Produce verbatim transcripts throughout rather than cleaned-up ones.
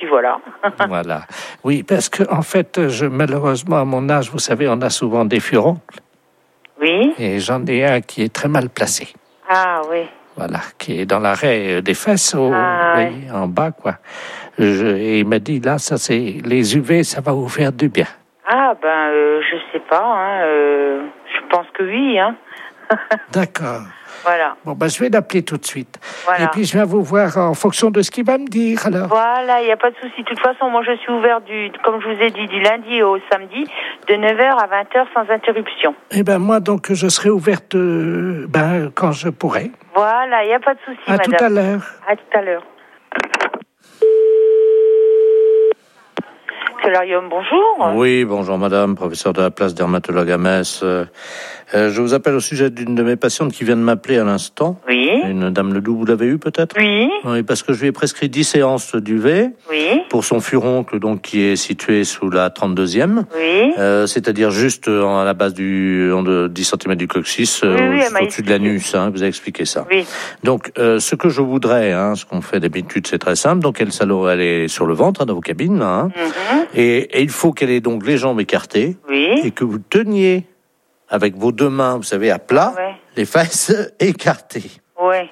voilà. Voilà. Oui, parce que en fait, je, malheureusement, à mon âge, vous savez, on a souvent des furoncles. Oui. Et j'en ai un qui est très mal placé. Ah oui. Voilà, qui est dans l'arrêt des fesses, au, Ah, oui, ouais. en bas, quoi. Je, et il m'a dit, là, ça c'est les U V, ça va vous faire du bien. Ah ben, euh, je sais pas. Hein, euh, je pense que oui. Hein. D'accord. Voilà. Bon, ben, je vais l'appeler tout de suite. Voilà. Et puis, je viens vous voir en fonction de ce qu'il va me dire, alors. Voilà, il n'y a pas de souci. De toute façon, moi, je suis ouvert, du, comme je vous ai dit, du lundi au samedi, de neuf heures à vingt heures sans interruption. Eh ben, moi, donc, je serai ouverte euh, ben, quand je pourrai. Voilà, il n'y a pas de souci, à madame. À tout à l'heure. À tout à l'heure. Solarium, bonjour. Oui, bonjour madame, professeur de la place dermatologue à Metz. Euh, euh, je vous appelle au sujet d'une de mes patientes qui vient de m'appeler à l'instant. Oui. Une dame Ledoux, vous l'avez eu peut-être ? Oui. Oui, parce que je lui ai prescrit dix séances d'U V. Oui. Pour son furoncle, donc, qui est situé sous la trente-deuxième. Oui. Euh, c'est-à-dire juste à la base du, de dix centimètres du coccyx, oui, euh, oui, au, au-dessus de l'anus, hein, vous avez expliqué ça. Oui. Donc, euh, ce que je voudrais, hein, ce qu'on fait d'habitude, c'est très simple. Donc, elle, elle est sur le ventre, hein, dans vos cabines, là, hein. Mm-hmm. et, et il faut qu'elle ait donc les jambes écartées. Oui. Et que vous teniez avec vos deux mains, vous savez, à plat, ouais. les fesses écartées. Ouais.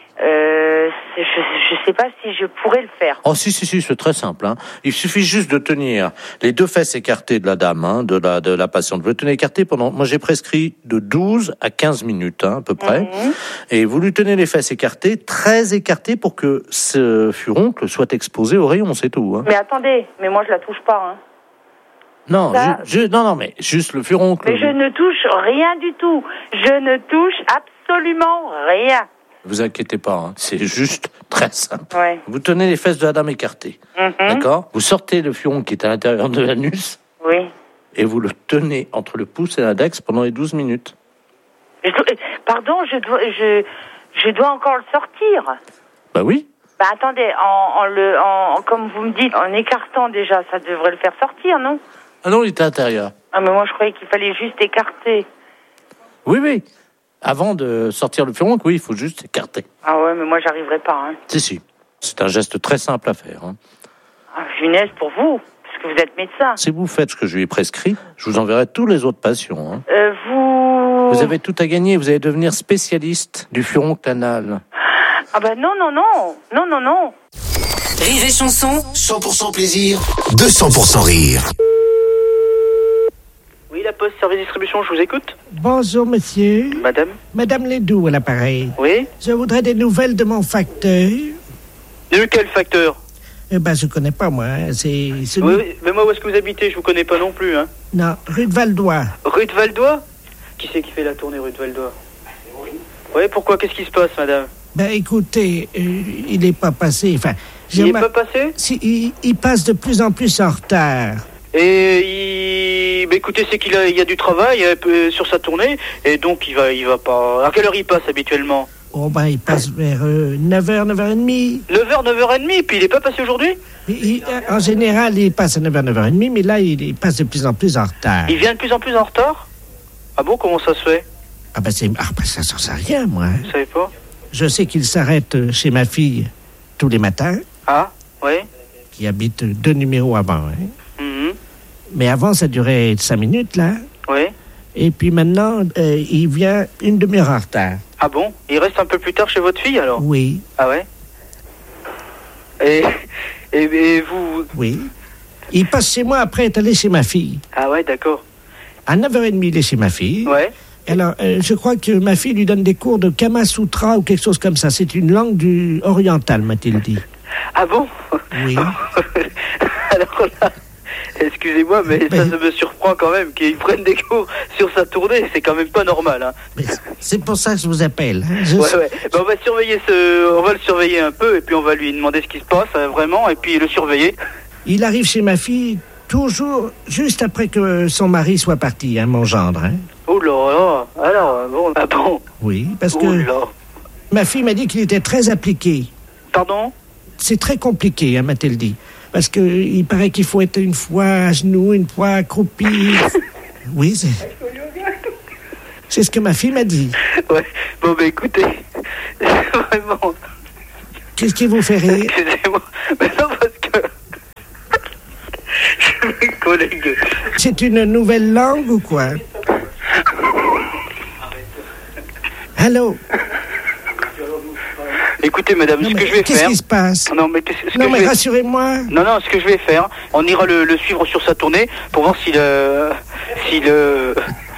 Euh, je je sais pas si je pourrais le faire. Oh si si si, c'est très simple. Hein. Il suffit juste de tenir les deux fesses écartées de la dame, hein, de la de la patiente. Vous le tenez écarté pendant. Moi j'ai prescrit de douze à quinze minutes, hein, à peu près. Mmh. Et vous lui tenez les fesses écartées, très écartées, pour que ce furoncle soit exposé au rayon, c'est tout. Hein. Mais attendez, mais moi je la touche pas. Hein. Non, Ça... je, je, non, non, mais juste le furoncle. Mais je ne touche rien du tout. Je ne touche absolument rien. Vous inquiétez pas, hein. C'est juste très simple. Ouais. Vous tenez les fesses de la dame écartées, mm-hmm. d'accord ? Vous sortez le furon qui est à l'intérieur de l'anus, oui. et vous le tenez entre le pouce et l'index pendant les douze minutes. Je dois... Pardon, je dois, je, je dois encore le sortir. Bah oui. Bah attendez, en, en le, en, comme vous me dites, en écartant déjà, ça devrait le faire sortir, non ? Ah non, il était à l'intérieur. Ah mais moi je croyais qu'il fallait juste écarter. Oui, oui. Avant de sortir le furon, oui, il faut juste écarter. Ah ouais, mais moi j'arriverai pas. Hein. Si, si. C'est un geste très simple à faire. Hein. Ah, funeste pour vous, parce que vous êtes médecin. Si vous faites ce que je lui ai prescrit, je vous enverrai tous les autres patients. Hein. Euh, vous... Vous avez tout à gagner, vous allez devenir spécialiste du furoncle anal. Ah bah non, non, non, non, non, non. Rire et chanson, cent pour cent plaisir, deux cents pour cent rire. Oui, la Poste, service distribution, je vous écoute. Bonjour, monsieur. Madame. Madame Ledoux à l'appareil. Oui. Je voudrais des nouvelles de mon facteur. De quel facteur? Eh ben, je connais pas, moi. Hein. C'est celui... Oui, oui, mais moi, où est-ce que vous habitez? Je vous connais pas non plus, hein. Non, rue de Valdois. Rue de Valdois? Qui c'est qui fait la tournée rue de Valdois? Oui. Oui, pourquoi? Qu'est-ce qui se passe, madame? Ben, écoutez, euh, il est pas passé, enfin... Il est ma... pas passé? Si, il, il passe de plus en plus en retard. Et il... bah, écoutez, c'est qu'il a, il y a du travail euh, sur sa tournée, et donc il va, il va pas... À quelle heure il passe habituellement? Oh ben, il passe vers euh, neuf heures, neuf heures trente. neuf heures, neuf heures trente, puis il est pas passé aujourd'hui? il, En général, il passe à neuf heures, neuf heures trente, mais là, il, il passe de plus en plus en retard. Il vient de plus en plus en retard? Ah bon, comment ça se fait? Ah ben, c'est... ah ben ça, ça sert à rien, moi. Vous savez pas? Je sais qu'il s'arrête chez ma fille tous les matins. Ah, oui. Qui habite deux numéros avant, hein. Mm-hmm. Mais avant, ça durait cinq minutes, là. Oui. Et puis maintenant, euh, il vient une demi-heure en retard. Ah bon? Il reste un peu plus tard chez votre fille, alors? Oui. Ah ouais? Et, et, et vous... Oui. Il passe chez moi après être allé chez ma fille. Ah ouais, d'accord. À neuf heures trente, il est chez ma fille. Ouais. Alors, euh, je crois que ma fille lui donne des cours de Kama Sutra ou quelque chose comme ça. C'est une langue du orientale, m'a-t-il dit. Ah bon? Oui. Alors là, excusez-moi, mais ben, ça me surprend quand même qu'il prenne des cours sur sa tournée. C'est quand même pas normal, hein. Mais c'est pour ça que je vous appelle. Hein. Je... Ouais, ouais. Ben, on va surveiller ce, on va le surveiller un peu et puis on va lui demander ce qui se passe euh, vraiment et puis le surveiller. Il arrive chez ma fille toujours juste après que son mari soit parti, hein, mon gendre. Hein. Oh là là. Alors bon, ah bon. Oui, parce que oh là. Ma fille m'a dit qu'il était très appliqué. Pardon? C'est très compliqué, hein, m'a-t-elle dit. Parce que il paraît qu'il faut être une fois à genoux, une fois accroupi. Oui, c'est... c'est ce que ma fille m'a dit. Ouais, bon, ben écoutez, vraiment... Qu'est-ce qui vous fait rire? Excusez-moi, mais non, parce que... collègue. C'est une nouvelle langue ou quoi? Allô? Écoutez, madame, Non, ce mais que je vais qu'est-ce faire... qui se passe? Non, mais, ce Non, que mais je vais... rassurez-moi. Non, non, ce que je vais faire, on ira le, le suivre sur sa tournée pour voir si le... Si le...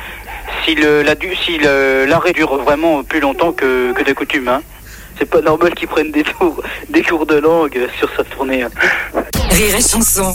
Si le, la, du- si le, l'arrêt dure vraiment plus longtemps que, que de coutume, hein. C'est pas normal qu'ils prennent des tours, des cours de langue sur sa tournée. Hein. Rire et chanson.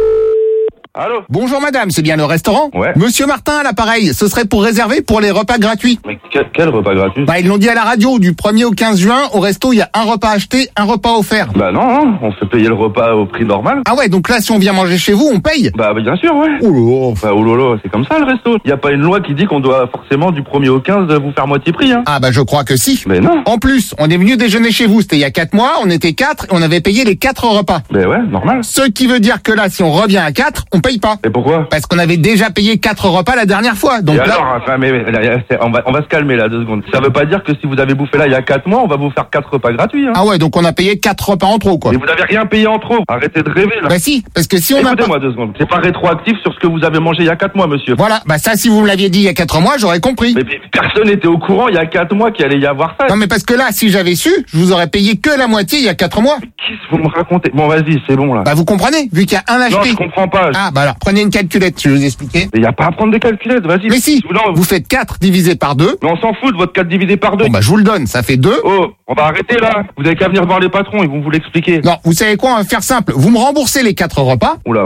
Allô? Bonjour madame, c'est bien le restaurant? Ouais. Monsieur Martin à l'appareil, ce serait pour réserver pour les repas gratuits. Mais quel, quel repas gratuit? Bah ils l'ont dit à la radio, du premier au quinze juin, au resto il y a un repas acheté, un repas offert. Bah non, non, on fait payer le repas au prix normal. Ah ouais, donc là si on vient manger chez vous, on paye? Bah bien sûr, ouais. Oh Bah oh lolo, c'est comme ça le resto. Y a pas une loi qui dit qu'on doit forcément du premier au quinze vous faire moitié prix, hein. Ah bah je crois que si. Mais non. En plus, on est venu déjeuner chez vous, c'était il y a quatre mois, on était quatre et on avait payé les quatre repas. Bah ouais, normal. Ce qui veut dire que là, si on revient à quatre, on paye pas. Et pourquoi? Parce qu'on avait déjà payé quatre repas la dernière fois. Donc Et là... alors, enfin, mais, mais, là, c'est- on va, on va se calmer là deux secondes. Ça veut pas dire que si vous avez bouffé là il y a quatre mois, on va vous faire quatre repas gratuits, hein. Ah ouais, donc on a payé quatre repas en trop, quoi. Mais vous avez rien payé en trop. Arrêtez de rêver là. Bah si, parce que si on a pas... Écoutez-moi deux secondes. C'est pas rétroactif sur ce que vous avez mangé il y a quatre mois, monsieur. Voilà, bah ça, si vous me l'aviez dit il y a quatre mois, j'aurais compris. Mais, mais personne n'était au courant il y a quatre mois qu'il allait y avoir ça. Non mais parce que là, si j'avais su, je vous aurais payé que la moitié il y a quatre mois. Qu'est-ce que vous me racontez? Bon, vas-y, c'est bon là. Bah vous comprenez, vu qu'il y a un non, acheté. je comprends pas. Ah bah alors, prenez une calculette, je vais vous expliquer. Il y a pas à prendre des calculettes, vas-y. Mais si, Non, vous faites quatre divisé par deux. mais on s'en fout de votre quatre divisé par deux. Bon bah je vous le donne, ça fait deux. Oh, on va arrêter là. Vous avez qu'à venir voir les patrons, ils vont vous l'expliquer. Non, vous savez quoi, on va faire simple. Vous me remboursez les quatre repas. Oula.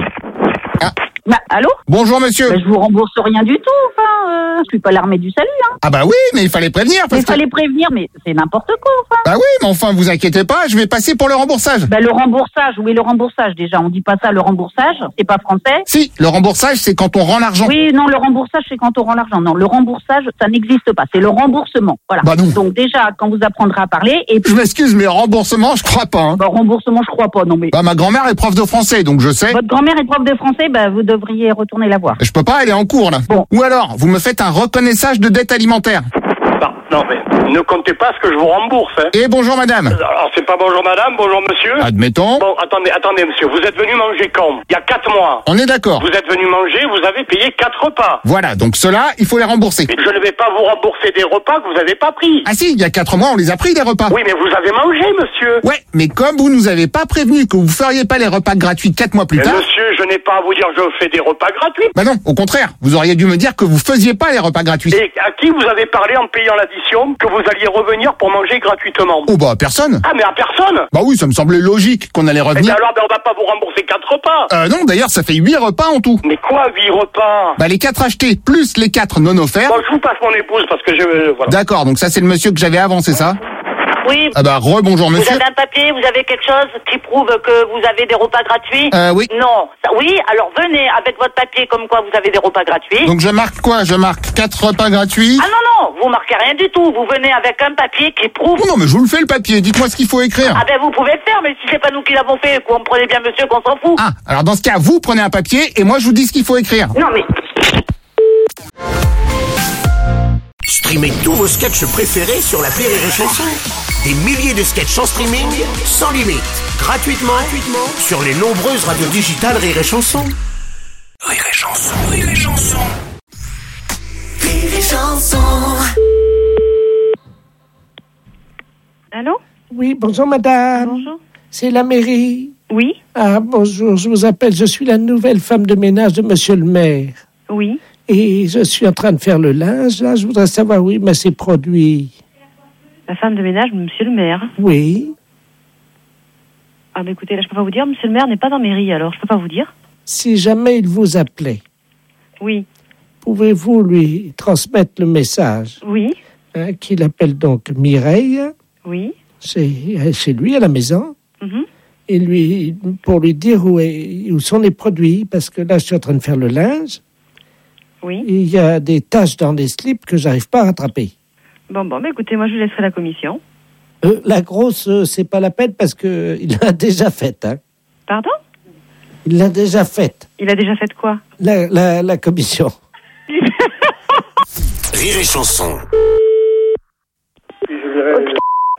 Bah, allô? Bonjour monsieur. Bah, je vous rembourse rien du tout, enfin, euh, je suis pas l'armée du salut, hein. Ah bah oui, mais il fallait prévenir. Il Parce que... fallait prévenir, mais c'est n'importe quoi, enfin. Bah oui, mais enfin, vous inquiétez pas, je vais passer pour le remboursage. Bah, le remboursage, oui, le remboursage, déjà, on dit pas ça, le remboursage, c'est pas français. Si, le remboursage, c'est quand on rend l'argent. Oui, non, le remboursage, c'est quand on rend l'argent. Non, le remboursage, ça n'existe pas, c'est le remboursement, voilà. Bah non. Donc, déjà, quand vous apprendrez à parler, et puis, Je m'excuse, mais remboursement, je crois pas. Hein. bah, remboursement, je crois pas, non, mais. Bah ma grand-mère est prof de français, donc je sais. Votre grand-mère est prof de français, bah, vous devriez retourner la voir. Je peux pas, elle est en cours là. Bon. Ou alors, vous me faites un reconnaissage de dette alimentaire. Non, non, mais ne comptez pas ce que je vous rembourse. Hein. Et bonjour madame. Alors, c'est pas bonjour madame, bonjour monsieur. Admettons. Bon, attendez, attendez monsieur, vous êtes venu manger quand? Il y a quatre mois. On est d'accord. Vous êtes venu manger, vous avez payé quatre repas. Voilà, donc ceux-là, il faut les rembourser. Mais je ne vais pas vous rembourser des repas que vous n'avez pas pris. Ah si, il y a quatre mois, on les a pris les repas. Oui, mais vous avez mangé, monsieur. Ouais, mais comme vous nous avez pas prévenu que vous feriez pas les repas gratuits quatre mois plus Mais tard... monsieur, je n'ai pas à vous dire que je fais des repas gratuits. Bah non, au contraire, vous auriez dû me dire que vous faisiez pas les repas gratuits. Et à qui vous avez parlé en payant l'addition que vous alliez revenir pour manger gratuitement? Oh bah personne. Ah, mais à personne. Bah oui, ça me semblait logique qu'on allait Et revenir. alors, ben, on va pas vous rembourser quatre repas. Euh non, d'ailleurs, ça fait huit repas en tout. Mais quoi, huit repas? Bah les quatre achetés plus les quatre non offerts. Bon, je vous passe mon épouse parce que je... euh, voilà. D'accord, donc ça c'est le monsieur que j'avais avant, c'est ça? Oui. Ah bah rebonjour Vous monsieur. avez un papier, vous avez quelque chose qui prouve que vous avez des repas gratuits? Euh oui. Non. Ça- Oui, alors venez avec votre papier comme quoi vous avez des repas gratuits. Donc je marque quoi? Je marque quatre repas gratuits. Ah non, non, vous marquez rien du tout. Vous venez avec un papier qui prouve... Oh non mais je vous le fais le papier, dites-moi ce qu'il faut écrire. Ah ben vous pouvez le faire, mais si c'est pas nous qui l'avons fait, comprenez bien monsieur qu'on s'en fout. Ah, alors dans ce cas, vous prenez un papier et moi je vous dis ce qu'il faut écrire. Non mais... Streamez tous vos sketchs préférés sur l'appli Rire et Chanson. Des milliers de sketchs en streaming, sans limite, gratuitement, gratuitement sur les nombreuses radios digitales Rire et Chanson. Rire et Chanson, Rire et Chanson. Rire et Chanson. Allô? Oui, bonjour madame. Bonjour. C'est la mairie. Oui. Ah, bonjour, je vous appelle, je suis la nouvelle femme de ménage de monsieur le maire. Oui. Et je suis en train de faire le linge, là, je voudrais savoir où il met ses produits. La femme de ménage, monsieur le maire. Oui. Ah, bah écoutez, là, je peux pas vous dire. Monsieur le maire n'est pas dans mairie, alors je peux pas vous dire. Si jamais il vous appelait, Oui. pouvez-vous lui transmettre le message Oui. hein, qu'il appelle donc Mireille, Oui. c'est chez lui à la maison, Mhm. et lui, pour lui dire où, est, où sont les produits, parce que là, je suis en train de faire le linge. Oui. Il y a des taches dans les slips que j'arrive pas à rattraper. Bon, bon, bah écoutez, moi, je lui laisserai la commission. Euh, la grosse, euh, c'est pas la peine parce que il l'a déjà faite. Hein. Pardon? Il l'a déjà faite. Il a déjà fait quoi? La, la, la commission. Rire et Chanson.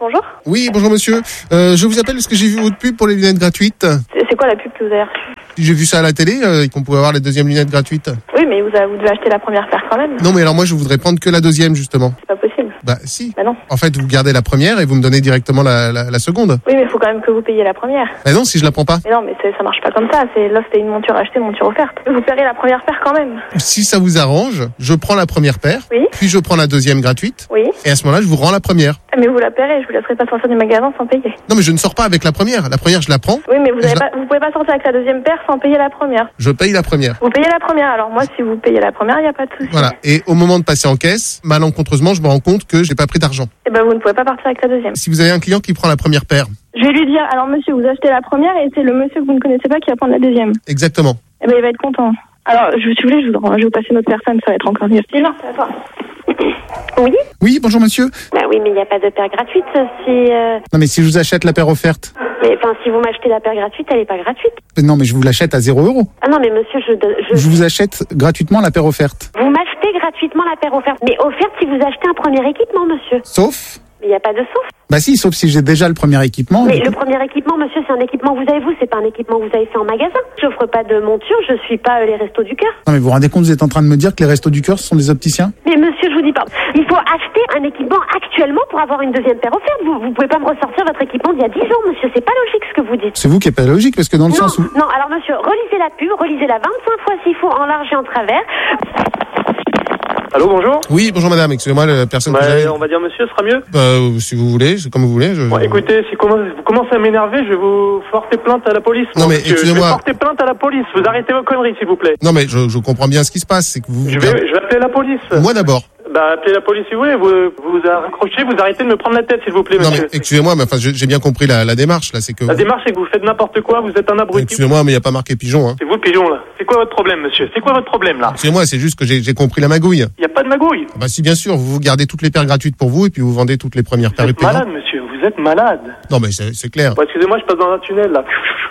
bonjour. Oui, bonjour monsieur. Euh, je vous appelle parce que j'ai vu votre pub pour les lunettes gratuites. C'est, c'est quoi la pub que vous avez reçue? J'ai vu ça à la télé, euh, qu'on pouvait avoir les deuxièmes lunettes gratuites. Oui, mais vous, avez, vous devez acheter la première paire quand même. Non, mais alors moi je voudrais prendre que la deuxième justement. C'est pas possible. Bah si. Bah non. En fait, vous gardez la première et vous me donnez directement la, la, la seconde. Oui, mais il faut quand même que vous payiez la première. Bah non, si je la prends pas. Mais non, mais c'est, ça marche pas comme ça. C'est, là, c'était une monture achetée, monture offerte. Vous paierez la première paire quand même. Si ça vous arrange, je prends la première paire, oui. Puis je prends la deuxième gratuite, oui. Et à ce moment-là, je vous rends la première. Ah, mais vous la paierez, je vous laisserai pas sortir du magasin sans payer. Non, mais je ne sors pas avec la première. La première, je la prends. Oui, mais vous, avez la... pas, vous pouvez pas sortir avec la deuxième paire sans payer la première. Je paye la première. Vous payez la première. Alors moi, si vous payez la première, il n'y a pas de souci. Voilà. Et au moment de passer en caisse, malencontreusement, je me rends compte que j'ai pas pris d'argent. Eh ben, vous ne pouvez pas partir avec la deuxième. Si vous avez un client qui prend la première paire. Je vais lui dire, alors monsieur, vous achetez la première et c'est le monsieur que vous ne connaissez pas qui va prendre la deuxième. Exactement. Eh ben, il va être content. Alors, je, si vous voulez, je vous, je vais vous passer une autre personne, ça va être encore mieux. Non, c'est à toi. Oui. Oui, bonjour monsieur. Bah oui, mais il n'y a pas de paire gratuite si... Euh... Non, mais si je vous achète la paire offerte. Mais enfin, si vous m'achetez la paire gratuite, elle n'est pas gratuite. Non, mais je vous l'achète à zéro euro. Ah non, mais monsieur, je... Je, je vous achète gratuitement la paire offerte. Vous m'achetez gratuitement la paire offerte. Mais offerte si vous achetez un premier équipement, monsieur. Sauf... Mais il n'y a pas de sauf. Bah si, sauf si j'ai déjà le premier équipement. Mais le premier équipement, monsieur, c'est un équipement que vous avez vous, c'est pas un équipement que vous avez fait en magasin. J'offre pas de monture, je suis pas euh, les Restos du Cœur. Non mais vous vous rendez compte, vous êtes en train de me dire que les Restos du Cœur, ce sont des opticiens? Mais monsieur, je vous dis pas. Il faut acheter un équipement actuellement pour avoir une deuxième paire offerte. Vous, vous pouvez pas me ressortir votre équipement d'il y a dix ans, monsieur. C'est pas logique ce que vous dites. C'est vous qui n'êtes pas logique, parce que dans le non, sens où... Non, alors monsieur, relisez la pub, relisez-la vingt-cinq fois s'il faut, en large et en travers. Allô, bonjour. Oui, bonjour madame, excusez-moi, la personne bah, que j'avais... On va dire monsieur, ce sera mieux. Bah, si vous voulez, c'est comme vous voulez. Je... Bon, écoutez, si vous commencez à m'énerver, je vais vous porter plainte à la police. Non, mais excusez-moi. Je vais porter plainte à la police. Vous arrêtez vos conneries, s'il vous plaît. Non, mais je, je comprends bien ce qui se passe. C'est que vous... Je vais, je vais appeler la police. Moi d'abord. Bah, appelez la police si vous voulez. Vous vous raccrochez, vous arrêtez de me prendre la tête, s'il vous plaît, non, monsieur. Non, mais excusez-moi, mais enfin, j'ai bien compris la, la démarche, là. C'est que. La vous... démarche, c'est que vous faites n'importe quoi, vous êtes un abruti. Excusez-moi, mais il n'y a pas marqué pigeon, hein. C'est vous le pigeon, là. C'est quoi votre problème, monsieur? C'est quoi votre problème, là? Excusez-moi, c'est juste que j'ai compris la magouille. Il n'y a pas de magouille. Bah, si, bien sûr, vous vous gardez toutes les paires gratuites pour vous et puis vous vendez toutes les premières paires. Vous êtes malade, monsieur, vous êtes malade. Non, mais c'est clair. Bon, excusez-moi, je passe dans un tunnel, là.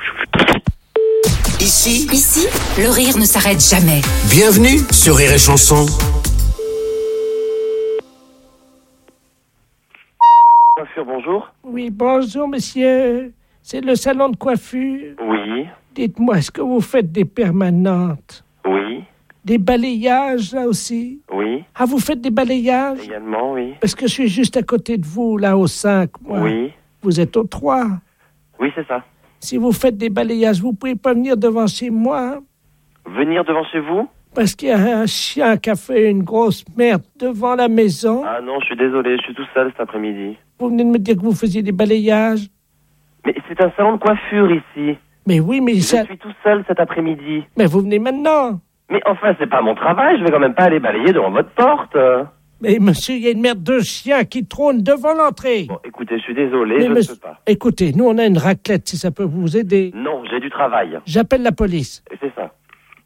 Ici, Ici, le rire ne s'arrête jamais. Bienvenue sur Rire et Chanson. Coiffure, bonjour. Oui, bonjour, monsieur. C'est le salon de coiffure. Oui. Dites-moi, est-ce que vous faites des permanentes? Oui. Des balayages, là aussi? Oui. Ah, vous faites des balayages? Également, oui. Parce que je suis juste à côté de vous, là, au cinq, moi. Oui. Vous êtes au trois. Oui, c'est ça. Si vous faites des balayages, vous pouvez pas venir devant chez moi? Venir devant chez vous? Parce qu'il y a un chien qui a fait une grosse merde devant la maison. Ah non, je suis désolé, je suis tout seul cet après-midi. Vous venez de me dire que vous faisiez des balayages? Mais c'est un salon de coiffure ici. Mais oui, mais je ça... suis tout seul cet après-midi. Mais vous venez maintenant. Mais enfin, c'est pas mon travail, je vais quand même pas aller balayer devant votre porte. Mais monsieur, il y a une merde de chien qui trône devant l'entrée. Bon, écoutez, je suis désolé, mais je monsieur... ne peux pas. Écoutez, nous on a une raclette, si ça peut vous aider. Non, j'ai du travail. J'appelle la police. Et c'est ça.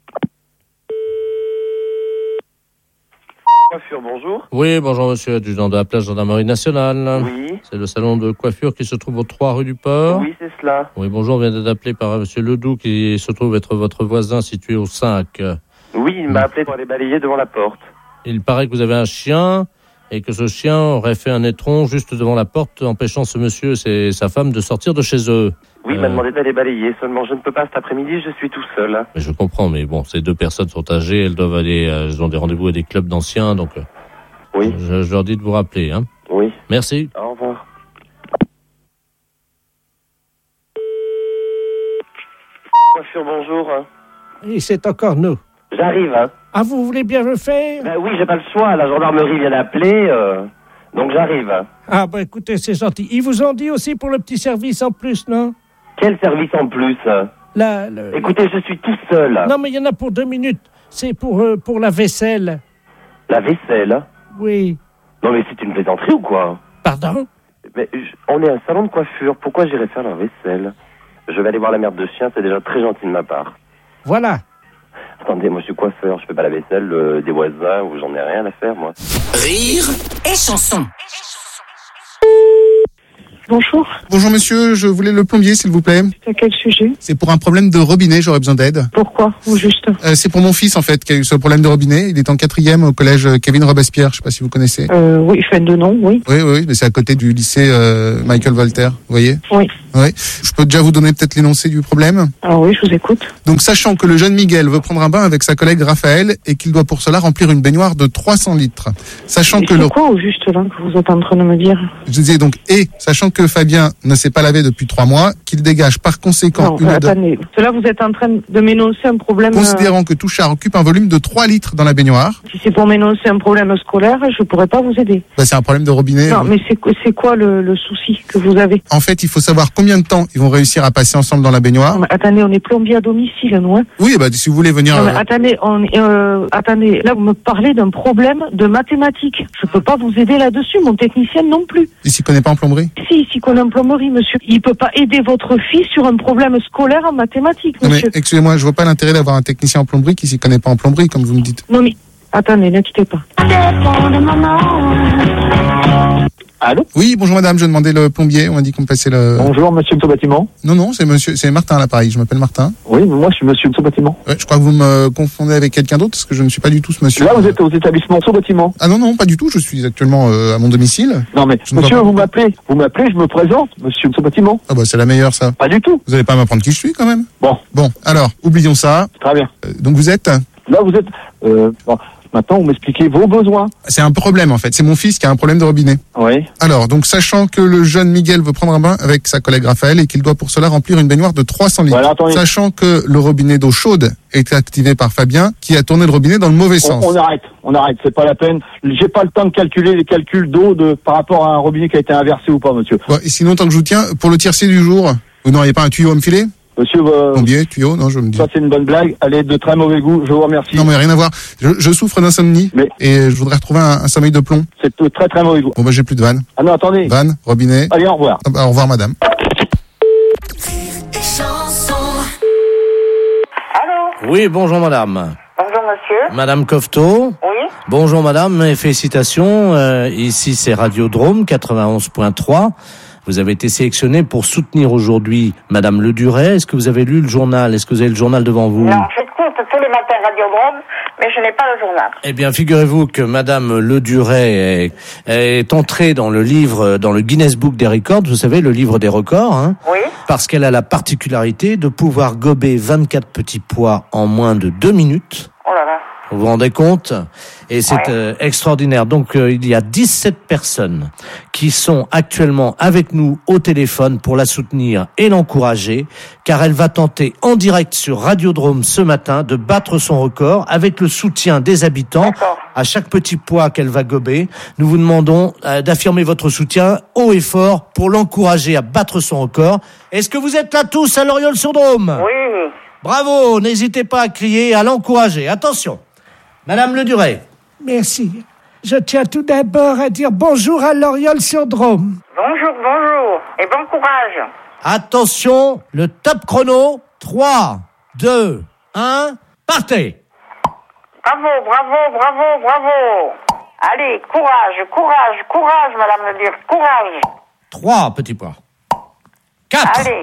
Coiffure, bonjour. Oui, bonjour monsieur, adjudant de la place gendarmerie nationale. Oui. C'est le salon de coiffure qui se trouve au trois rue du Port. Oui, c'est cela. Oui, bonjour, on vient d'être appelé par monsieur Ledoux qui se trouve être votre voisin situé au cinq. Oui, il m'a appelé pour aller balayer devant la porte. Il paraît que vous avez un chien et que ce chien aurait fait un étron juste devant la porte, empêchant ce monsieur et sa femme de sortir de chez eux. Oui, il euh... m'a demandé d'aller balayer, seulement je ne peux pas cet après-midi, je suis tout seul. Mais je comprends, mais bon, ces deux personnes sont âgées, elles doivent aller, elles ont des rendez-vous à des clubs d'anciens, donc... Oui. Je, je leur dis de vous rappeler, hein. Oui. Merci. Au revoir. Coiffure, bonjour. Oui, c'est encore nous. J'arrive, hein. Ah, vous voulez bien le faire? Ben oui, j'ai pas le choix, la gendarmerie vient d'appeler, euh, donc j'arrive. Ah, bah écoutez, c'est gentil. Ils vous ont dit aussi pour le petit service en plus, non? Quel service en plus? Là, le... Écoutez, je suis tout seul. Non, mais il y en a pour deux minutes. C'est pour, euh, pour la vaisselle. La vaisselle? Oui. Non, mais c'est une plaisanterie ou quoi? Pardon? Mais je, on est un salon de coiffure, pourquoi j'irais faire la vaisselle? Je vais aller voir la merde de chien, c'est déjà très gentil de ma part. Voilà. Attendez, moi je suis coiffeur, je fais pas la vaisselle euh, des voisins ou j'en ai rien à faire, moi. Rire et chanson. Bonjour. Bonjour monsieur, je voulais le plombier s'il vous plaît. C'est à quel sujet? C'est pour un problème de robinet, j'aurais besoin d'aide. Pourquoi, au juste? Euh, c'est pour mon fils en fait qui a eu ce problème de robinet. Il est en quatrième au collège Kevin Robespierre, je sais pas si vous connaissez. Euh, oui, fin de nom, oui. Oui, oui, mais c'est à côté du lycée euh, Michael Voltaire, vous voyez? Oui. Oui. Je peux déjà vous donner peut-être l'énoncé du problème? Alors oui, je vous écoute. Donc sachant que le jeune Miguel veut prendre un bain avec sa collègue Raphaël et qu'il doit pour cela remplir une baignoire de trois cents litres. Sachant Et que c'est le... quoi au juste là que vous êtes en train de me dire? Je disais donc, et sachant que Fabien ne s'est pas lavé depuis trois mois, qu'il dégage par conséquent Non, une odeur... attendez. Là, vous êtes en train de m'énoncer un problème... Considérant que tout char occupe un volume de trois litres dans la baignoire. Si c'est pour m'énoncer un problème scolaire, je pourrais pas vous aider. Bah, c'est un problème de robinet. Non, euh. mais c'est c'est quoi le, le souci que vous avez? En fait, il faut savoir combien de temps ils vont réussir à passer ensemble dans la baignoire. Non, mais attendez, on est plombier à domicile, nous, hein. Oui, bah, si vous voulez venir... Non, mais euh, attendez, on, euh, attendez, là vous me parlez d'un problème de mathématiques. Je peux pas vous aider là-dessus, mon technicien non plus. Il s'y connaît pas en plomberie? Si, si qu'on est en plomberie, monsieur. Il peut pas aider votre fils sur un problème scolaire en mathématiques, Non, mais monsieur. excusez-moi, je vois pas l'intérêt d'avoir un technicien en plomberie qui s'y connaît pas en plomberie, comme vous me dites. Non mais, attendez, ne quittez pas. Allô? Oui, bonjour madame, je demandais le plombier, on m'a dit qu'on me passait le... Bonjour, monsieur le bâtiment. Non, non, c'est monsieur, c'est Martin à l'appareil, je m'appelle Martin. Oui, mais moi je suis monsieur le bâtiment. Ouais, je crois que vous me confondez avec quelqu'un d'autre, parce que je ne suis pas du tout ce monsieur. Là, vous êtes aux établissements sous bâtiment. Ah non, non, pas du tout, je suis actuellement euh, à mon domicile. Non mais, Je ne monsieur, vois pas. vous m'appelez, vous m'appelez, je me présente, monsieur le bâtiment. Ah bah c'est la meilleure ça. Pas du tout. Vous allez pas m'apprendre qui je suis quand même. Bon, Bon, alors, oublions ça. très bien. Euh, donc vous êtes... Là, vous êtes... Euh, bon, maintenant, vous m'expliquez vos besoins. C'est un problème en fait, c'est mon fils qui a un problème de robinet. Oui. Alors, donc sachant que le jeune Miguel veut prendre un bain avec sa collègue Raphaël et qu'il doit pour cela remplir une baignoire de trois cents litres. Voilà, attendez. Sachant que le robinet d'eau chaude est activé par Fabien qui a tourné le robinet dans le mauvais sens. On, on arrête, on arrête, c'est pas la peine. J'ai pas le temps de calculer les calculs d'eau de par rapport à un robinet qui a été inversé ou pas, monsieur. Bon, et sinon, tant que je vous tiens, pour le tiercé du jour, vous n'auriez pas un tuyau à me filer? Monsieur, euh, Plombier, tuyau, non, je me dis. ça c'est une bonne blague. Elle est de très mauvais goût. Je vous remercie. Non, mais rien à voir. Je, je souffre d'insomnie Mais- et je voudrais retrouver un, un sommeil de plomb. C'est de très très mauvais goût. Bon, bah, j'ai plus de vanne. Ah non, attendez. Vanne, robinet. Allez, au revoir. Ah bah, au revoir, madame. Allô? Oui, bonjour madame. Bonjour, monsieur. Madame Cofteau. Oui? Bonjour madame et félicitations. Euh, ici c'est Radiodrome quatre-vingt-onze point trois. Vous avez été sélectionnée pour soutenir aujourd'hui Madame Le Duret. Est-ce que vous avez lu le journal? Est-ce que vous avez le journal devant vous? Non, j'écoute tous les matins Radiodrome, mais je n'ai pas le journal. Eh bien, figurez-vous que Madame Le Duret est, est entrée dans le livre, dans le Guinness Book des records. Vous savez, le livre des records, hein, Oui? parce qu'elle a la particularité de pouvoir gober vingt-quatre petits pois en moins de deux minutes. Oh là là. Vous vous rendez compte? Et c'est Ouais. euh, extraordinaire. Donc, euh, il y a dix-sept personnes qui sont actuellement avec nous au téléphone pour la soutenir et l'encourager, car elle va tenter en direct sur Radiodrome ce matin de battre son record avec le soutien des habitants. D'accord. À chaque petit pois qu'elle va gober, nous vous demandons euh, d'affirmer votre soutien haut et fort pour l'encourager à battre son record. Est-ce que vous êtes là tous à Loriol-sur-Drôme? Oui. Bravo, n'hésitez pas à crier, à l'encourager. Attention. Madame Le Duret. Merci. Je tiens tout d'abord à dire bonjour à Loriol-sur-Drôme. Bonjour, bonjour. Et bon courage. Attention, le top chrono. trois, deux, un, partez. Bravo, bravo, bravo, bravo. Allez, courage, courage, courage, madame Le Duret, courage. trois petits pois. quatre, Allez,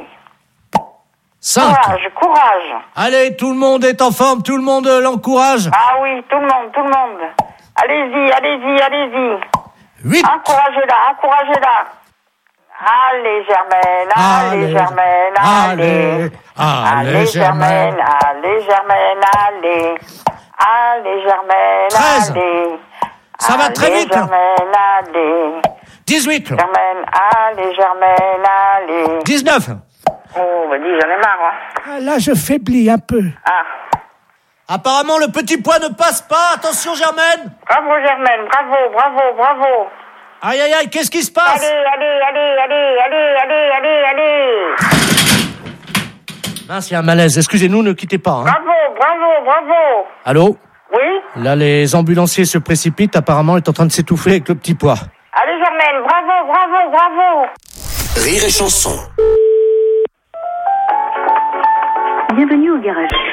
cinq. courage, courage. Allez, tout le monde est en forme, tout le monde l'encourage. Ah oui, tout le monde, tout le monde. Allez-y, allez-y, allez-y. huit. Encouragez-la, encouragez-la. Allez, Germaine, allez, Allez, Germaine, allez. allez, Allez, Germaine, allez, Germaine, allez. Allez, Germaine, treize. allez. Ça va très Allez, vite. Germaine, allez. dix-huit. Germaine, allez, Germaine, allez. dix-neuf. Oh, bah dis, j'en ai marre, hein. Ah, là, je faiblis un peu. Ah, Apparemment, le petit pois ne passe pas. Attention, Germaine. bravo, Germaine, bravo, bravo, bravo. Aïe, aïe, aïe, qu'est-ce qui se passe? Allez, allez, allez, allez, allez, allez, allez, allez. Mince, il y a un malaise. Excusez-nous, ne quittez pas. Hein. Bravo, bravo, bravo. Allô? Oui? Là, les ambulanciers se précipitent. Apparemment, il est en train de s'étouffer avec le petit pois. Allez, Germaine, bravo, bravo, bravo. Rire et chanson. Bienvenue au garage.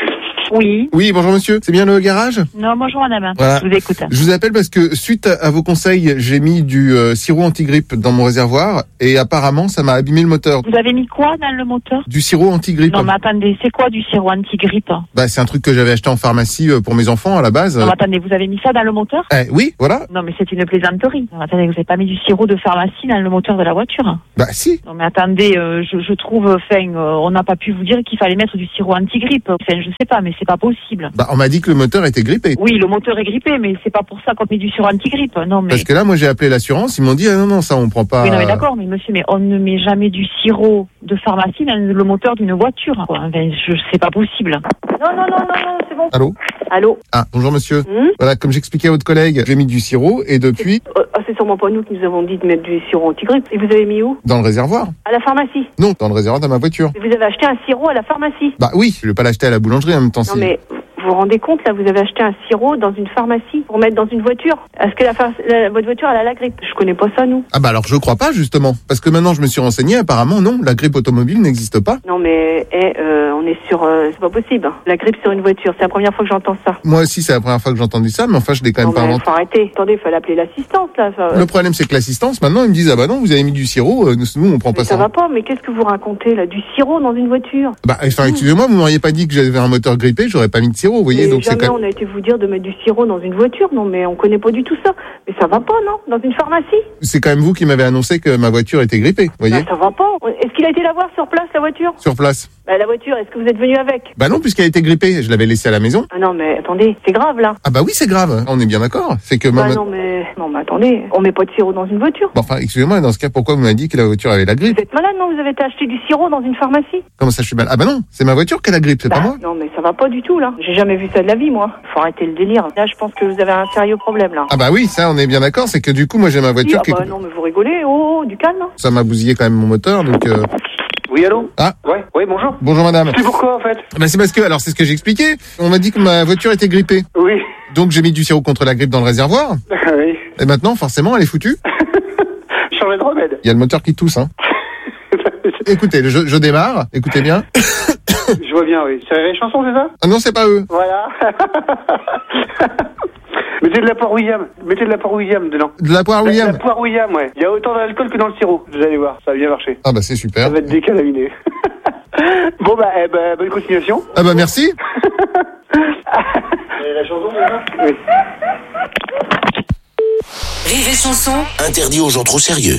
Oui. Oui, bonjour monsieur. C'est bien le garage? Non, bonjour madame. Voilà. Je vous écoute. Je vous appelle parce que suite à, à vos conseils, j'ai mis du euh, sirop anti-grippe dans mon réservoir et apparemment ça m'a abîmé le moteur. Vous avez mis quoi dans le moteur? Du sirop anti-grippe. Non, mais attendez, c'est quoi du sirop anti-grippe? Bah c'est un truc que j'avais acheté en pharmacie euh, pour mes enfants à la base. Non, mais attendez, vous avez mis ça dans le moteur? Eh, oui, voilà. Non, mais c'est une plaisanterie. Non, attendez, vous n'avez pas mis du sirop de pharmacie dans le moteur de la voiture? Bah si. Non, mais attendez, euh, je, je trouve, enfin, euh, on n'a pas pu vous dire qu'il fallait mettre du sirop anti-grippe. Enfin, je sais pas, mais c'est pas possible. Bah on m'a dit que le moteur était grippé. Oui, le moteur est grippé, mais c'est pas pour ça qu'on met du sirop anti-grippe. Non, mais. Parce que là, moi j'ai appelé l'assurance, ils m'ont dit ah non non ça on prend pas. Oui, non, mais d'accord, mais monsieur, mais on ne met jamais du sirop de pharmacie dans le moteur d'une voiture. Quoi. Enfin, je, c'est pas possible. Non, non, non, non, non, c'est bon. Allô? Allô? Ah, bonjour monsieur. Hum Voilà, comme j'expliquais à votre collègue, j'ai mis du sirop et depuis... Oh, oh, c'est sûrement pas nous qui nous avons dit de mettre du sirop anti-grippe. Et vous avez mis où? Dans le réservoir? À la pharmacie. Non, dans le réservoir de ma voiture. Et vous avez acheté un sirop à la pharmacie. Bah oui, je vais pas l'acheter à la boulangerie en même temps. Non si... mais... Vous vous rendez compte, là, vous avez acheté un sirop dans une pharmacie pour mettre dans une voiture. Est-ce que la, phar- la votre voiture, elle a la grippe? Je connais pas ça, nous. Ah bah alors je crois pas justement, parce que maintenant je me suis renseigné, apparemment non, la grippe automobile n'existe pas. Non mais, eh, euh, on est sur... Euh, c'est pas possible. La grippe sur une voiture, c'est la première fois que j'entends ça. Moi aussi c'est la première fois que j'ai entendu ça, mais enfin je l'ai quand même Non pas mais, inventé. faut arrêter. Attendez, il fallait appeler l'assistance, là. Ça, Le problème c'est que l'assistance, maintenant ils me disent ah bah non, vous avez mis du sirop, euh, nous, nous on prend mais pas ça ça. va pas, mais qu'est-ce que vous racontez, là? Du sirop dans une voiture? Bah enfin excusez-moi, vous m'auriez pas dit que j'avais un moteur grippé, j'aurais pas mis de sirop, vous voyez, Mais donc c'est jamais quand on a été vous dire de mettre du sirop dans une voiture, non mais on connaît pas du tout ça. Mais ça va pas, non? Dans une pharmacie? c'est quand même vous qui m'avez annoncé que ma voiture était grippée, vous voyez, Bah, ça va pas. Est-ce qu'il a été la voir sur place, la voiture? sur place. Bah, la voiture, est-ce que vous êtes venu avec? Bah non, puisqu'elle était grippée, je l'avais laissée à la maison. Ah non, mais attendez, c'est grave là. Ah bah oui, c'est grave, on est bien d'accord. C'est que Bah ma... non, mais non, mais attendez, on met pas de sirop dans une voiture. Bon, enfin, excusez-moi, dans ce cas, pourquoi vous m'avez dit que la voiture avait la grippe? Vous êtes malade, non? Vous avez été acheter du sirop dans une pharmacie? Comment ça, je suis mal? Ah bah non, c'est ma voiture qui a la grippe, c'est Bah, pas moi. non, mais ça va pas du tout là. J'ai jamais vu ça de la vie, moi. Faut arrêter le délire. Là, je pense que vous avez un sérieux problème là. Ah bah oui, ça, on est bien d'accord, c'est que du coup, moi j'ai ma voiture Ah qui est... bah non, mais vous rigolez. Oh, oh, du calme. Hein. Ça m'a bousillé quand même mon moteur, donc... Euh... Oui, allô? Ah. Ouais, oui, bonjour. Bonjour madame. C'est pourquoi en fait? Bah c'est parce que, alors c'est ce que j'ai expliqué, on m'a dit que ma voiture était grippée. Oui. Donc j'ai mis du sirop contre la grippe dans le réservoir, Oui. et maintenant, forcément, elle est foutue. Changer de remède. Il y a le moteur qui tousse, hein. Écoutez, je, je démarre, écoutez bien. Je vois bien, oui. C'est les chansons, c'est ça? Ah non, c'est pas eux. Voilà. Mettez de la poire William. Mettez de la poire William dedans. De la poire William? De la poire William, ouais. Il y a autant d'alcool que dans le sirop. Vous allez voir, ça va bien marcher. Ah bah c'est super. Ça va être décalaminé. Bon bah, eh bah, bonne continuation. Ah bah merci. Et la chanson déjà? Oui. Rire et chanson. Interdit aux gens trop sérieux.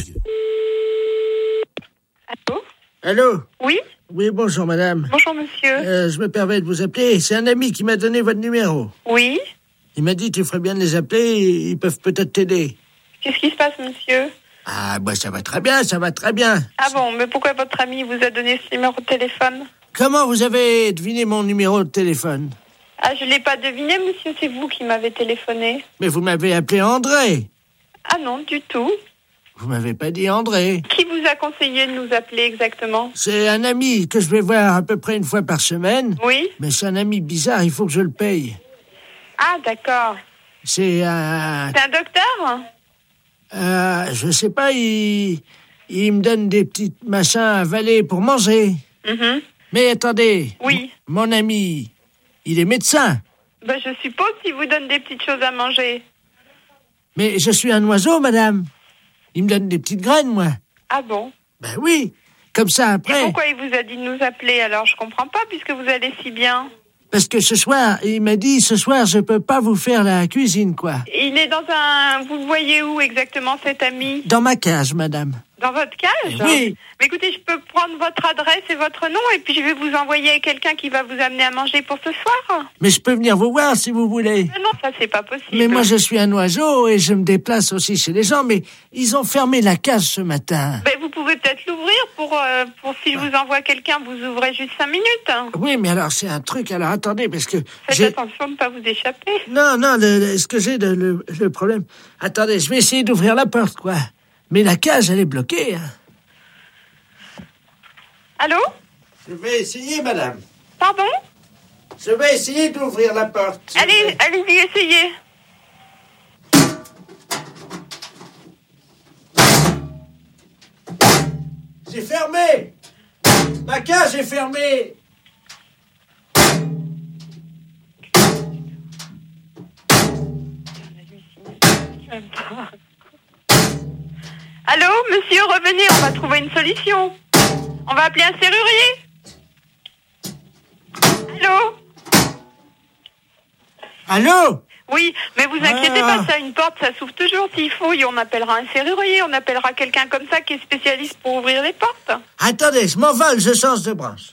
Allô? Oui? Oui, bonjour madame. Bonjour monsieur. Euh, je me permets de vous appeler. C'est un ami qui m'a donné votre numéro. Oui? Il m'a dit tu ferais bien de les appeler, ils peuvent peut-être t'aider. Qu'est-ce qui se passe monsieur? Ah, bah ça va très bien, ça va très bien. Ah bon, mais pourquoi votre ami vous a donné ce numéro de téléphone? Comment vous avez deviné mon numéro de téléphone? Ah, je l'ai pas deviné monsieur, c'est vous qui m'avez téléphoné. Mais vous m'avez appelé André. Ah non, du tout. Vous m'avez pas dit André. Qui vous a conseillé de nous appeler exactement? C'est un ami que je vais voir à peu près une fois par semaine. Oui? Mais c'est un ami bizarre, il faut que je le paye. Ah d'accord. C'est un... C'est un docteur? Euh, je sais pas, il... il me donne des petits machins à avaler pour manger. Mm-hmm. Mais attendez. Oui. Mon ami, il est médecin. Ben, je suppose qu'il vous donne des petites choses à manger. Mais je suis un oiseau, madame. Il me donne des petites graines, moi. Ah bon? Ben oui. Comme ça, après... Et pourquoi il vous a dit de nous appeler alors? Je comprends pas, puisque vous allez si bien. Parce que ce soir, il m'a dit, ce soir, je peux pas vous faire la cuisine, quoi. Il est dans un... Vous le voyez où exactement, cet ami? Dans ma cage, madame. Dans votre cage? Oui. Mais écoutez, je peux prendre votre adresse et votre nom, et puis je vais vous envoyer quelqu'un qui va vous amener à manger pour ce soir. Mais je peux venir vous voir si vous voulez. Mais non, ça c'est pas possible. Mais moi, je suis un oiseau et je me déplace aussi chez les gens, mais ils ont fermé la cage ce matin. Ben, vous pouvez peut-être l'ouvrir pour, euh, pour si je vous envoie quelqu'un, vous ouvrez juste cinq minutes. Oui, mais alors c'est un truc, alors attendez, parce que... Faites j'ai... attention de ne pas vous échapper. Non, non, le, le, ce que j'ai, de, le, le problème... Attendez, je vais essayer d'ouvrir la porte, quoi. Mais la cage, elle est bloquée. Hein. Allô? Je vais essayer, madame. Pardon? Je vais essayer d'ouvrir la porte. Allez, allez-y, essayez. C'est fermé. Ma cage est fermée. J'aime pas. Allô, monsieur, revenez, on va trouver une solution. On va appeler un serrurier. Allô? Allô? Oui, mais vous inquiétez Ah. pas, ça, une porte, ça s'ouvre toujours. S'il fouille, on appellera un serrurier, on appellera quelqu'un comme ça qui est spécialiste pour ouvrir les portes. Attendez, je m'envole, je change de branche.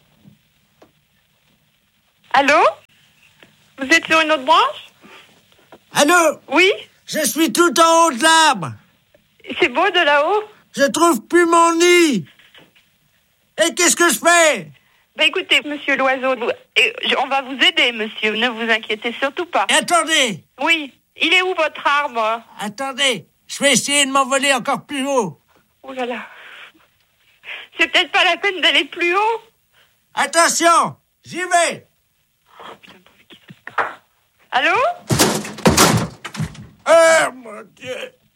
Allô? Vous êtes sur une autre branche? Allô? Oui? Je suis tout en haut de l'arbre. C'est beau de là-haut? Je trouve plus mon nid. Et qu'est-ce que je fais? Bah écoutez, monsieur l'oiseau, vous- et je- on va vous aider, monsieur, ne vous inquiétez surtout pas. Attendez. Oui, il est où votre arbre? Attendez, je vais essayer de m'envoler encore plus haut. Oh là là. C'est peut-être pas la peine d'aller plus haut. Attention, j'y vais. Allô? Oh mon Dieu.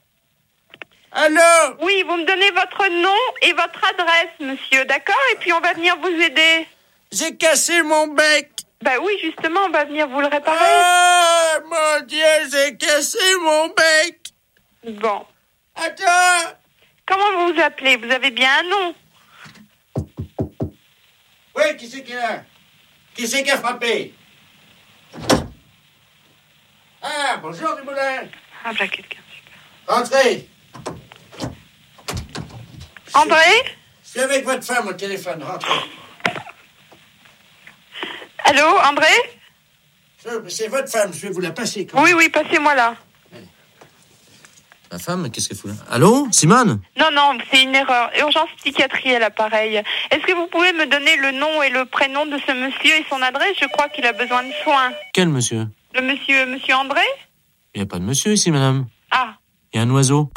Allô? Oui, vous me donnez votre nom et votre adresse, monsieur, d'accord? Et puis on va venir vous aider. J'ai cassé mon bec. Bah oui, justement, on va venir vous le réparer. Oh mon Dieu, j'ai cassé mon bec. Bon. Attends. Comment vous vous appelez? Vous avez bien un nom? Oui, qui c'est qui est là? Qui c'est qui a frappé? Ah, bonjour, du moulin. Ah, bah quelqu'un. Entrez. André? Je suis avec votre femme au téléphone, rentrez. Allô, André? Je- C'est votre femme, je vais vous la passer. Quand Oui, oui, passez-moi là. La femme, qu'est-ce qu'elle fout là? Allô, Simone? Non, non, c'est une erreur. Urgence psychiatrie à l'appareil. Est-ce que vous pouvez me donner le nom et le prénom de ce monsieur et son adresse? Je crois qu'il a besoin de soins. Quel monsieur? Le monsieur, monsieur André? Il n'y a pas de monsieur ici, madame. Ah. Il y a un oiseau.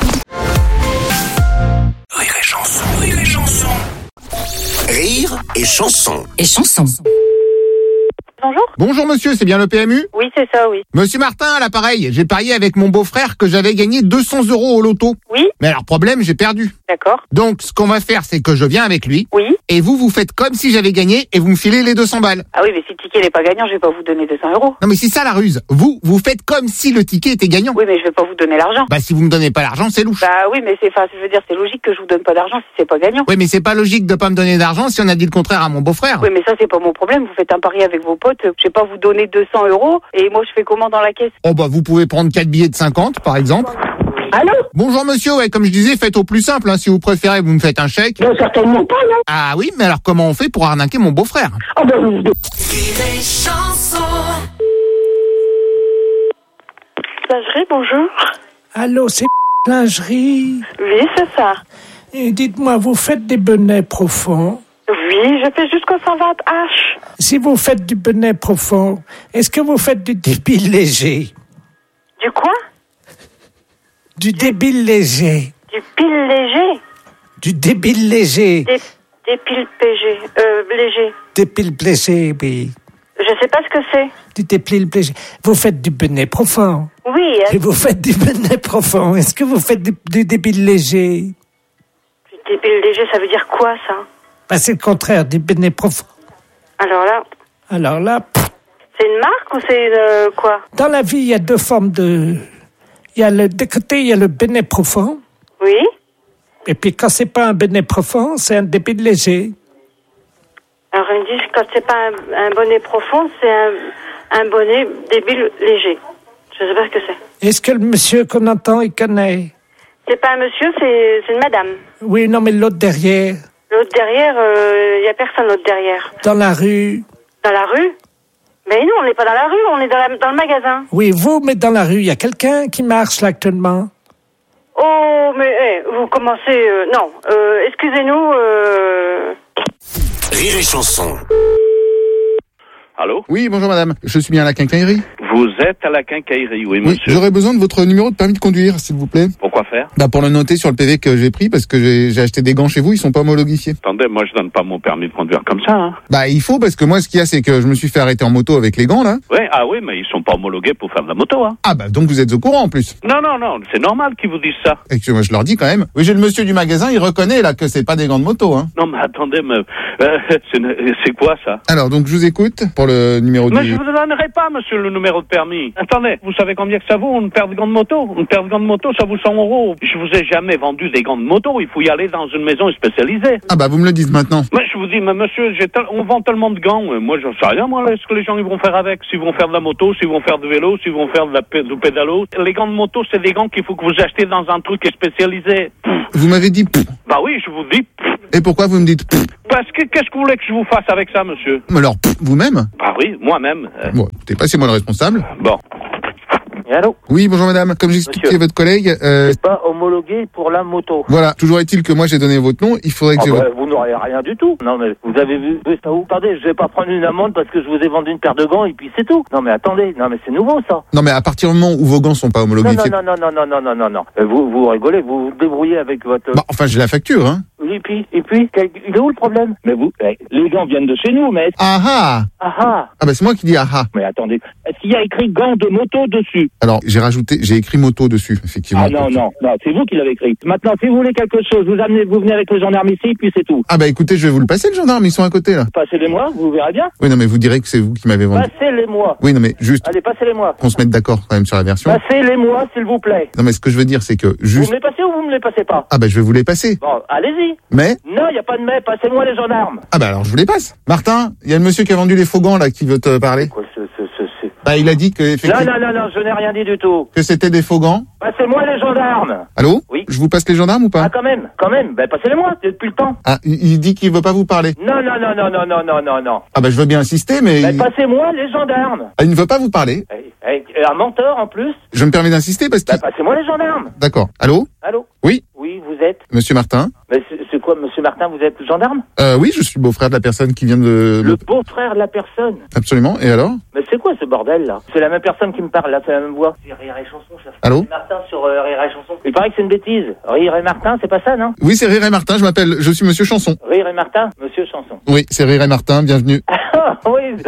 Rire et chanson, rire et chanson. Rire et chanson. Et chanson. Bonjour. Bonjour monsieur, c'est bien le P M U? Oui, c'est ça, oui. Monsieur Martin, à l'appareil, j'ai parié avec mon beau-frère que j'avais gagné deux cents euros au loto. Oui. Mais alors, problème, j'ai perdu. D'accord. Donc, ce qu'on va faire, c'est que je viens avec lui. Oui. Et vous, vous faites comme si j'avais gagné et vous me filez les deux cents balles. Ah oui, mais si le ticket n'est pas gagnant, je vais pas vous donner deux cents euros. Non mais c'est ça la ruse. Vous, vous faites comme si le ticket était gagnant. Oui, mais je vais pas vous donner l'argent. Bah si vous me donnez pas l'argent, c'est louche. Bah oui, mais c'est, enfin, je veux dire, c'est logique que je vous donne pas d'argent si c'est pas gagnant. Oui, mais c'est pas logique de pas me donner d'argent si on a dit le contraire à mon beau-frère. Oui, mais ça, c'est pas mon problème. Vous faites un pari avec vos potes. Je vais pas vous donner deux cents euros. Et moi, je fais comment dans la caisse? Oh bah vous pouvez prendre quatre billets de cinquante, par exemple. Allô? Bonjour monsieur, ouais, comme je disais, faites au plus simple, hein. Si vous préférez, vous me faites un chèque. Non, certainement pas, non. Ah oui, mais alors comment on fait pour arnaquer mon beau-frère? Oh bah vous... Lingerie, bonjour. Allô, c'est lingerie. Oui, c'est ça. Et dites-moi, vous faites des bonnets profonds? Oui, je fais jusqu'au cent vingt H. Si vous faites du bonnet profond, est-ce que vous faites du débile léger? Du quoi? Du débile léger. Du pile léger. Du débile léger. Des, des piles P G. Euh, léger. Débile léger, oui. Je sais pas ce que c'est. Du débile léger. Vous faites du bonnet profond. Oui. Et vous faites du bonnet profond. Est-ce que vous faites du, du débile léger? Des piles légers, ça veut dire quoi, ça? Bah, c'est le contraire du bonnet profond. Alors là... Alors là... Pff, c'est une marque ou c'est une... Euh, quoi? dans la vie, il y a deux formes de... Il y a le, de côté, il y a le bonnet profond. Oui. Et puis quand c'est pas un bonnet profond, c'est un débile léger. Alors ils me disent quand c'est pas un, un bonnet profond, c'est un, un bonnet débile léger. Je sais pas ce que c'est. Est-ce que le monsieur qu'on entend, il connaît? C'est pas un monsieur, c'est, c'est une madame. Oui, non, mais l'autre derrière. L'autre derrière, il euh, y a personne l'autre derrière. Dans la rue. Dans la rue? Mais non, on n'est pas dans la rue, on est dans, la, dans le magasin. Oui, vous, mais dans la rue, il y a quelqu'un qui marche là actuellement. Oh, mais hey, vous commencez... Euh, non, euh, excusez-nous... Euh... Rire et chanson. Allô? Oui, bonjour madame. Je suis bien à la quincaillerie. Vous êtes à la quincaillerie, oui, Oui, monsieur. j'aurais besoin de votre numéro de permis de conduire, s'il vous plaît. Pourquoi faire? Bah pour le noter sur le P V que j'ai pris, parce que j'ai, j'ai acheté des gants chez vous, ils sont pas homologifiés. Attendez, moi je donne pas mon permis de conduire comme ça, hein. Bah il faut, parce que moi ce qu'il y a, c'est que je me suis fait arrêter en moto avec les gants, là. Oui, ah oui, mais ils sont pas homologués pour faire de la moto, hein. Ah bah donc vous êtes au courant en plus. Non, non, non, c'est normal qu'ils vous disent ça. Et que moi je leur dis quand même. Oui, j'ai le monsieur du magasin, il reconnaît là que c'est pas des gants de moto, hein. Non, mais attendez, mais, euh, c'est, c'est quoi ça? Alors donc je vous écoute pour le numéro Mais du... je vous donnerai pas, monsieur, le numéro de permis. Attendez, vous savez combien que ça vaut une paire de gants de moto? Une paire de gants de moto, ça vaut cent euros. Je vous ai jamais vendu des gants de moto. Il faut y aller dans une maison spécialisée. Ah bah vous me le dites maintenant. Mais je vous dis, mais monsieur, j'ai tel... on vend tellement de gants. Euh, Moi, je sais rien, moi, là, ce que les gens ils vont faire avec. S'ils vont faire de la moto, s'ils vont faire du vélo, s'ils vont faire de la p- du pédalo. Les gants de moto, c'est des gants qu'il faut que vous achetez dans un truc spécialisé. Vous m'avez dit pff. Bah oui, je vous dis. Et pourquoi vous me dites pff? Parce que qu'est-ce que vous voulez que je vous fasse avec ça, monsieur? Mais alors, pff, vous-même? Bah oui, moi-même. Euh... Bon, écoutez, passez-moi le responsable. Bon. Allô? Oui, bonjour madame. Comme j'expliquais à votre collègue... Euh... C'est pas homologué pour la moto. Voilà, toujours est-il que moi j'ai donné votre nom, il faudrait que... Ah j'ai bah, votre- vous n'aurez rien du tout. Non mais vous avez vu, vu ça où? Attendez, je vais pas prendre une amende parce que je vous ai vendu une paire de gants et puis c'est tout. Non mais attendez, non mais c'est nouveau ça. Non mais à partir du moment où vos gants sont pas homologués... Non, c'est- non, non, non, non, non, non, non, non. Euh, Vous, vous rigolez, vous vous débrouillez avec votre... Bah, enfin, j'ai la facture, hein. Et puis, et puis, quel- il est où le problème? Mais vous, eh, les gants viennent de chez nous, mais... Ah ah Ah ah. Ah bah c'est moi qui dis ah ah. Mais attendez, est-ce qu'il y a écrit gants de moto dessus? Alors, j'ai rajouté, j'ai écrit moto dessus, effectivement. Ah non, non, non, c'est vous qui l'avez écrit. Maintenant, si vous voulez quelque chose, vous amenez, vous venez avec le gendarme ici, puis c'est tout. Ah bah écoutez, je vais vous le passer, le gendarme, ils sont à côté, là. Passez-les-moi, vous verrez bien. Oui, non mais vous direz que c'est vous qui m'avez vendu. Passez-les-moi. Oui, non mais juste Allez, passez-les-moi. qu'on se mette d'accord quand même sur la version. Passez-les-moi, s'il vous plaît. Non mais ce que je veux dire, c'est que Vous juste... me les passez ou vous me les passez pas? Ah bah je vais vous les passer. Bon, allez-y. Mais... Non, il n'y a pas de mais, passez-moi les gendarmes. Ah bah alors je vous les passe. Martin, il y a le monsieur qui a vendu les faux gants, là, qui veut te parler. Quoi, ce, ce, ce, ce... Bah il a dit que, Non, effectivement, non, non, non, je n'ai rien dit du tout. que c'était des faux gants. Passez-moi les gendarmes. Allô? Oui. Je vous passe les gendarmes ou pas? Ah, quand même, quand même. Ben, passez-les-moi, depuis le temps. Ah, il il dit qu'il veut pas vous parler. Non, non, non, non, non, non, non, non, non. Ah bah je veux bien insister, mais... Ben, il... passez-moi les gendarmes. Ah, il ne veut pas vous parler. Eh, eh, un menteur, en plus. Je me permets d'insister parce que... Ben, passez-moi les gendarmes. D'accord. Allô? Allô? Oui? Oui, vous êtes? Monsieur Martin? Mais c'est c'est quoi, monsieur Martin, vous êtes gendarme? Euh, oui, je suis le beau-frère de la personne qui vient de... Le beau-frère de la personne. Absolument. Et alors? Mais c'est quoi ce bordel, là? C'est la même personne qui me parle, là, c'est la même voix. C'est Rire et Chanson, ça. Allô? Martin sur euh, Rire et Chanson. Il paraît que c'est une bêtise. Rire et Martin, c'est pas ça, non? Oui, c'est Rire et Martin, je m'appelle... Je suis Monsieur Chanson. Rire et Martin, monsieur Chanson. Oui, c'est Rire et Martin, bienvenue. Oui.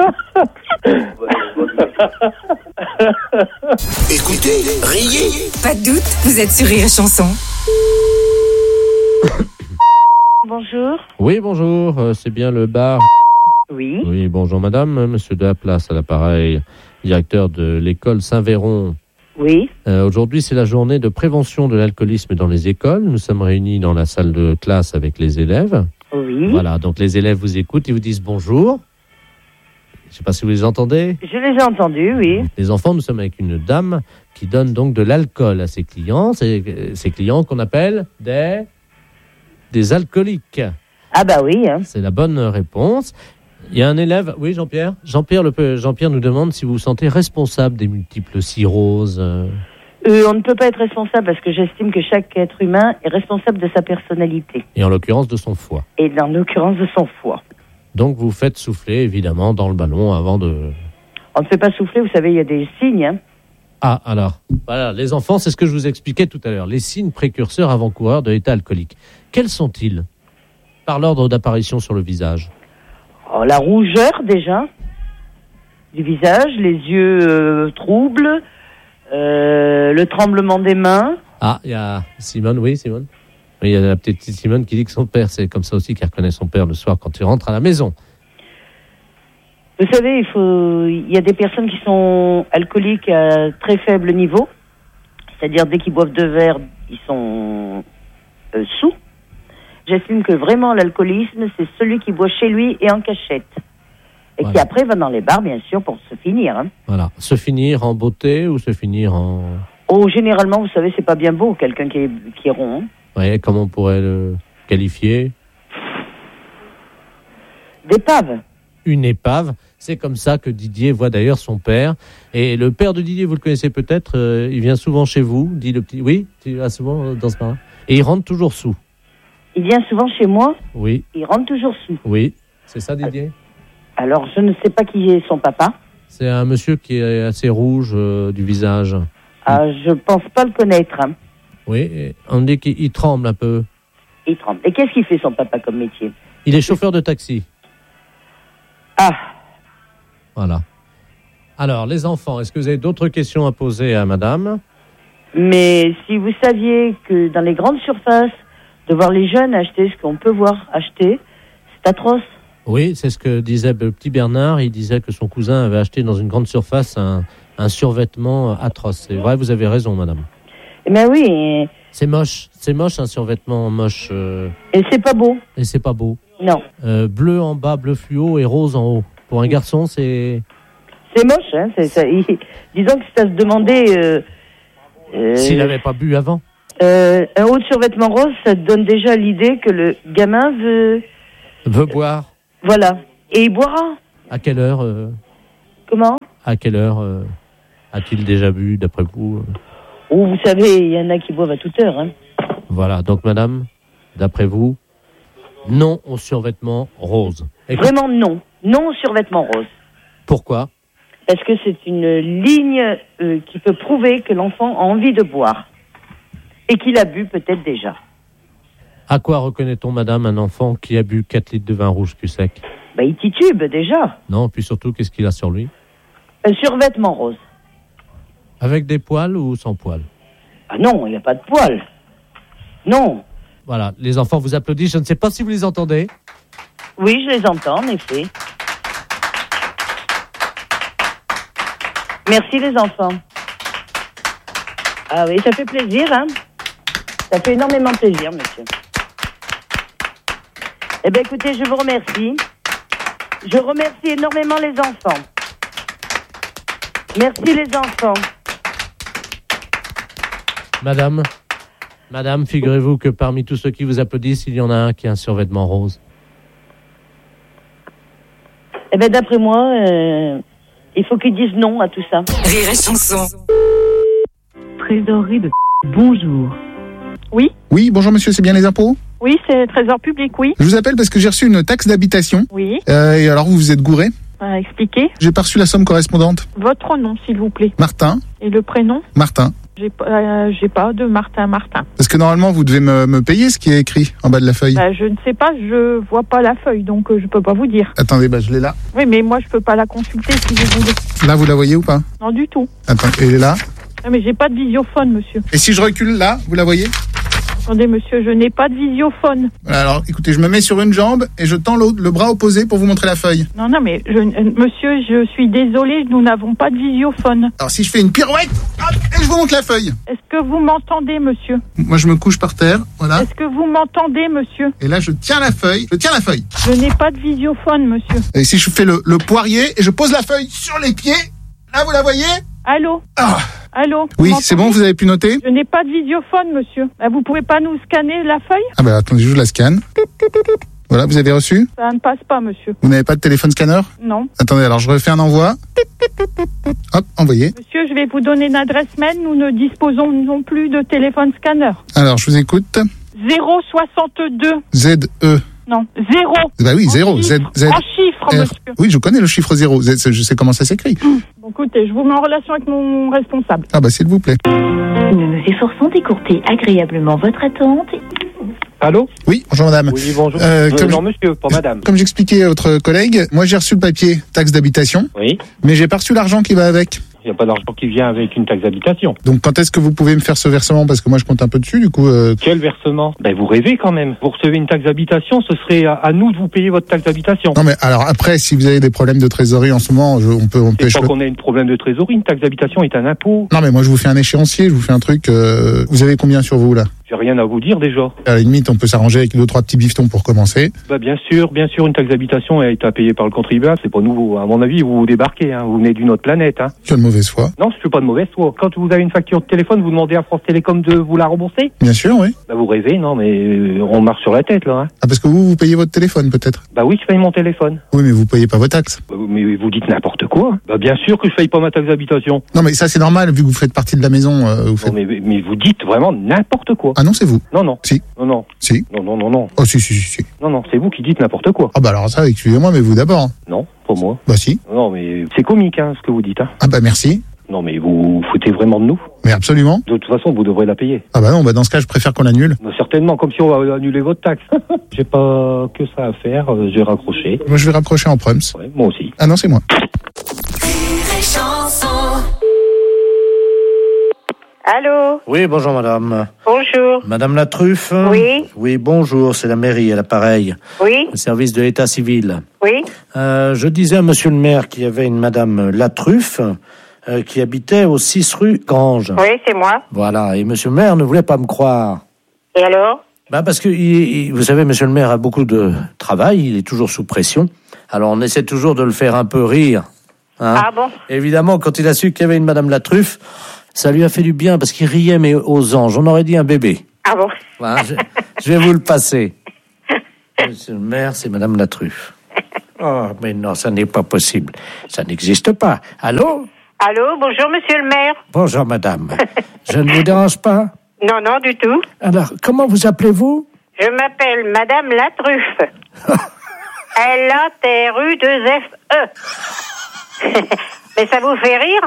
Écoutez, riez. Pas de doute, vous êtes sur Rire et Chanson. Bonjour. Oui, bonjour, euh, c'est bien le bar. Oui. Oui, bonjour madame, euh, monsieur de la Place à l'appareil, directeur de l'école Saint-Véron. Oui. Euh, aujourd'hui, c'est la journée de prévention de l'alcoolisme dans les écoles. Nous sommes réunis dans la salle de classe avec les élèves. Oui. Voilà, donc les élèves vous écoutent, ils vous disent bonjour. Je ne sais pas si vous les entendez. Je les ai entendus, oui. Les enfants, nous sommes avec une dame qui donne donc de l'alcool à ses clients. C'est euh, ses clients qu'on appelle des... des alcooliques. Ah bah oui. Hein. C'est la bonne réponse. Il y a un élève, oui Jean-Pierre Jean-Pierre, le, Jean-Pierre nous demande si vous vous sentez responsable des multiples cirrhoses. Euh... Euh, on ne peut pas être responsable parce que j'estime que chaque être humain est responsable de sa personnalité. Et en l'occurrence de son foie. Et dans l'occurrence de son foie. Donc vous faites souffler évidemment dans le ballon avant de... On ne fait pas souffler, vous savez, il y a des signes. Hein. Ah alors, voilà, les enfants, c'est ce que je vous expliquais tout à l'heure. Les signes précurseurs avant-coureurs de l'état alcoolique. Quels sont-ils? Par l'ordre d'apparition sur le visage. Oh, la rougeur déjà du visage, les yeux euh, troubles, euh, le tremblement des mains. Ah, il y a Simone, oui Simone. Oui, il y a la petite Simone qui dit que son père, c'est comme ça aussi qu'elle reconnaît son père le soir quand il rentre à la maison. Vous savez, il faut, il y a des personnes qui sont alcooliques à très faible niveau, c'est-à-dire dès qu'ils boivent deux verres, ils sont euh, sous. J'estime que vraiment l'alcoolisme, c'est celui qui boit chez lui et en cachette. Et voilà. Qui après va dans les bars, bien sûr, pour se finir. Hein. Voilà. Se finir en beauté ou se finir en... Oh, généralement, vous savez, c'est pas bien beau, quelqu'un qui est, qui est rond. Hein. Oui, comment on pourrait le qualifier? D'épave. Une épave. C'est comme ça que Didier voit d'ailleurs son père. Et le père de Didier, vous le connaissez peut-être, euh, il vient souvent chez vous, dit le petit... Oui, tu vas souvent euh, dans ce bar. Et il rentre toujours sous. Il vient souvent chez moi. Oui. Il rentre toujours sous. Oui, c'est ça Didier. Alors, je ne sais pas qui est son papa. C'est un monsieur qui est assez rouge euh, du visage. Ah, je pense pas le connaître. Hein. Oui, on dit qu'il tremble un peu. Il tremble. Et qu'est-ce qu'il fait son papa comme métier? Il est chauffeur de taxi. Ah. Voilà. Alors, les enfants, est-ce que vous avez d'autres questions à poser à madame? Mais si vous saviez que dans les grandes surfaces, de voir les jeunes acheter ce qu'on peut voir acheter, c'est atroce. Oui, c'est ce que disait le petit Bernard. Il disait que son cousin avait acheté dans une grande surface un, un survêtement atroce. C'est vrai, vous avez raison, madame. Eh ben oui. Et, C'est moche. C'est moche, un survêtement moche. euh, et c'est pas beau. Et c'est pas beau. Non. Euh, bleu en bas, bleu fluo et rose en haut. Pour un garçon, c'est... C'est moche, hein. C'est, ça, il- disons que c'est à se demander. Euh, euh, S'il n'avait pas bu avant. euh, un haut de survêtement rose, ça te donne déjà l'idée que le gamin veut. Veut boire. Voilà. Et il boira. À quelle heure euh, Comment? À quelle heure euh, a-t-il déjà bu, d'après vous euh Oh, vous savez, il y en a qui boivent à toute heure, hein. Voilà, donc madame, d'après vous, non au survêtement rose. Écoute, Vraiment non. Non au survêtement rose. pourquoi? Parce que c'est une ligne euh, qui peut prouver que l'enfant a envie de boire. Et qu'il a bu peut-être déjà. À quoi reconnaît-on, madame, un enfant qui a bu quatre litres de vin rouge cul sec? Bah, il titube déjà. Non, puis surtout, qu'est-ce qu'il a sur lui? Un survêtement rose. Avec des poils ou sans poils? Ah non, il n'y a pas de poils. Non. Voilà, les enfants vous applaudissent, je ne sais pas si vous les entendez. Oui, je les entends, en effet. Merci les enfants. Ah oui, ça fait plaisir, hein. Ça fait énormément plaisir, monsieur. Eh bien, écoutez, je vous remercie. Je remercie énormément les enfants. Merci les enfants. Madame, madame, figurez-vous que parmi tous ceux qui vous applaudissent, il y en a un qui a un survêtement rose. Eh bien, d'après moi, euh, il faut qu'ils disent non à tout ça. Rire et chanson. Trésorerie de bonjour. Oui, bonjour monsieur, c'est bien les impôts? Oui, c'est Trésor public, oui. Je vous appelle parce que j'ai reçu une taxe d'habitation. Oui. Euh, et alors vous vous êtes gouré? Euh, expliquez. J'ai pas reçu la somme correspondante. Votre nom, s'il vous plaît. Martin. Et le prénom? Martin. J'ai pas, euh, j'ai pas de Martin Martin. Parce que normalement vous devez me, me payer ce qui est écrit en bas de la feuille. Bah, je ne sais pas, je vois pas la feuille, donc euh, je peux pas vous dire. Attendez, bah je l'ai là. Oui, mais moi je peux pas la consulter si vous voulez. Là vous la voyez ou pas? Non, du tout. Attends, elle est là. Non, mais j'ai pas de visiophone, monsieur. Et si je recule là, vous la voyez? Attendez, monsieur, je n'ai pas de visiophone. Voilà, alors écoutez, je me mets sur une jambe et je tends l'autre, le bras opposé pour vous montrer la feuille. Non, non, mais je, euh, monsieur, je suis désolée, nous n'avons pas de visiophone. Alors si je fais une pirouette, hop, et je vous montre la feuille. Est-ce que vous m'entendez, monsieur? Moi je me couche par terre, voilà. Est-ce que vous m'entendez, monsieur? Et là je tiens la feuille, je tiens la feuille. Je n'ai pas de visiophone, monsieur. Et si je fais le, le poirier et je pose la feuille sur les pieds, là vous la voyez? Allô? Ah. Allô? Oui, Vous c'est m'entendez? bon, vous avez pu noter? Je n'ai pas de visiophone, monsieur. Ah, vous pouvez pas nous scanner la feuille? Ah bah attendez, je vous la scanne. Voilà, vous avez reçu? Ça ne passe pas, monsieur. Vous n'avez pas de téléphone scanner? Non. Attendez, alors je refais un envoi. Hop, envoyé. Monsieur, je vais vous donner une adresse mail. Nous ne disposons non plus de téléphone scanner. Alors, je vous écoute. zéro soixante-deux. Z E. Non, zéro. Bah oui, En zéro. Z, chiffres. Z. En chiffres, R. monsieur. Oui, je connais le chiffre zéro. Z, je sais comment ça s'écrit. Bon, écoutez, je vous mets en relation avec mon responsable. Ah bah s'il vous plaît. Nous nous efforçons d'écourter agréablement votre attente. Allô? Oui, bonjour madame. Oui, bonjour. Euh, Euh, comme non, je- monsieur, pas madame. Comme j'expliquais à votre collègue, moi j'ai reçu le papier taxe d'habitation, Oui. mais j'ai pas reçu l'argent qui va avec. Il n'y a pas d'argent qui vient avec une taxe d'habitation. Donc quand est-ce que vous pouvez me faire ce versement? Parce que moi je compte un peu dessus, du coup... Euh... Quel versement? Ben, vous rêvez quand même. Vous recevez une taxe d'habitation, ce serait à, à nous de vous payer votre taxe d'habitation. Non mais alors après, si vous avez des problèmes de trésorerie en ce moment, je- on peut... On peut C'est je pas peux- qu'on ait un problème de trésorerie, une taxe d'habitation est un impôt. Non mais moi je vous fais un échéancier, je vous fais un truc... euh, Vous avez combien sur vous là? J'ai rien à vous dire déjà. À la limite, on peut s'arranger avec deux, trois petits bifetons pour commencer. Bah, bien sûr, bien sûr, une taxe d'habitation est à payer par le contribuable, c'est pas nouveau. À mon avis, vous débarquez, hein. Vous venez d'une autre planète, hein. Quelle mauvaise foi. Non, je suis pas de mauvaise foi. Quand vous avez une facture de téléphone, vous demandez à France Télécom de vous la rembourser? Bien sûr, oui. Bah, vous rêvez, non, mais euh, on marche sur la tête, là, hein. Ah parce que vous, vous payez votre téléphone peut-être? Bah oui, je paye mon téléphone. Oui mais vous payez pas vos taxes. Bah, mais vous dites n'importe quoi. Bah, bien sûr que je paye pas ma taxe d'habitation. Non mais ça c'est normal, vu que vous faites partie de la maison. euh, vous faites... Non, mais, mais vous dites vraiment n'importe quoi. Ah non, c'est vous. Non, non. Si. Non, non. Si. Non, non, non, non. Oh si, si, si, si. Non, non, c'est vous qui dites n'importe quoi. Ah bah alors ça, excusez-moi, mais vous d'abord. Non, pas moi. Bah si. Non, mais c'est comique, hein, ce que vous dites, hein. Ah bah merci. Non, mais vous vous foutez vraiment de nous. Mais absolument. De toute façon, vous devrez la payer. Ah bah non, bah dans ce cas, je préfère qu'on l'annule. Bah, certainement, comme si on va annuler votre taxe. J'ai pas que ça à faire, euh, j'ai raccroché. Moi je vais rapprocher en prums. Ouais, moi aussi. Ah non, c'est moi. Allô? Oui, bonjour madame. Bonjour. Madame la Truffe? Oui. Oui, bonjour, c'est la mairie à l'appareil. Oui. Le service de l'état civil. Oui. Euh, je disais à monsieur le maire qu'il y avait une madame La Truffe euh, qui habitait au six rue Grange. Oui, c'est moi. Voilà, et monsieur le maire ne voulait pas me croire. Et alors? Bah parce que, il, il, vous savez, monsieur le maire a beaucoup de travail, il est toujours sous pression. Alors on essaie toujours de le faire un peu rire. Hein. Ah bon? Évidemment, quand il a su qu'il y avait une madame La Truffe, ça lui a fait du bien parce qu'il riait, mais aux anges. On aurait dit un bébé. Ah bon? Voilà, je, je vais vous le passer. Monsieur le maire, c'est madame La Truffe. Oh, mais non, ça n'est pas possible. Ça n'existe pas. Allô? Allô, bonjour monsieur le maire. Bonjour madame. Je ne vous dérange pas? Non, non, du tout. Alors, comment vous appelez-vous? Je m'appelle Madame La Truffe. L A T R U deux F E. Mais ça vous fait rire?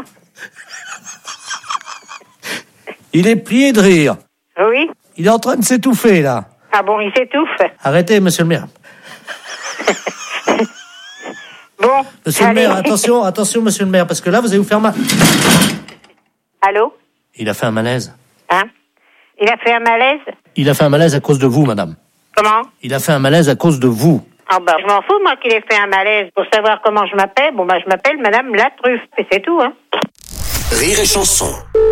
Il est plié de rire. Oui. Il est en train de s'étouffer, là. Ah bon, il s'étouffe. Arrêtez, monsieur le maire. Bon. Monsieur allez. le maire, attention, attention, monsieur le maire, parce que là, vous allez vous faire mal. Allô? Il a fait un malaise. Hein? Il a fait un malaise? Il a fait un malaise à cause de vous, madame. Comment? Il a fait un malaise à cause de vous. Ah bah, je m'en fous, moi, qu'il ait fait un malaise. Pour savoir comment je m'appelle, bon bah, je m'appelle Madame La Truffe. Et c'est tout, hein. Rire et chanson.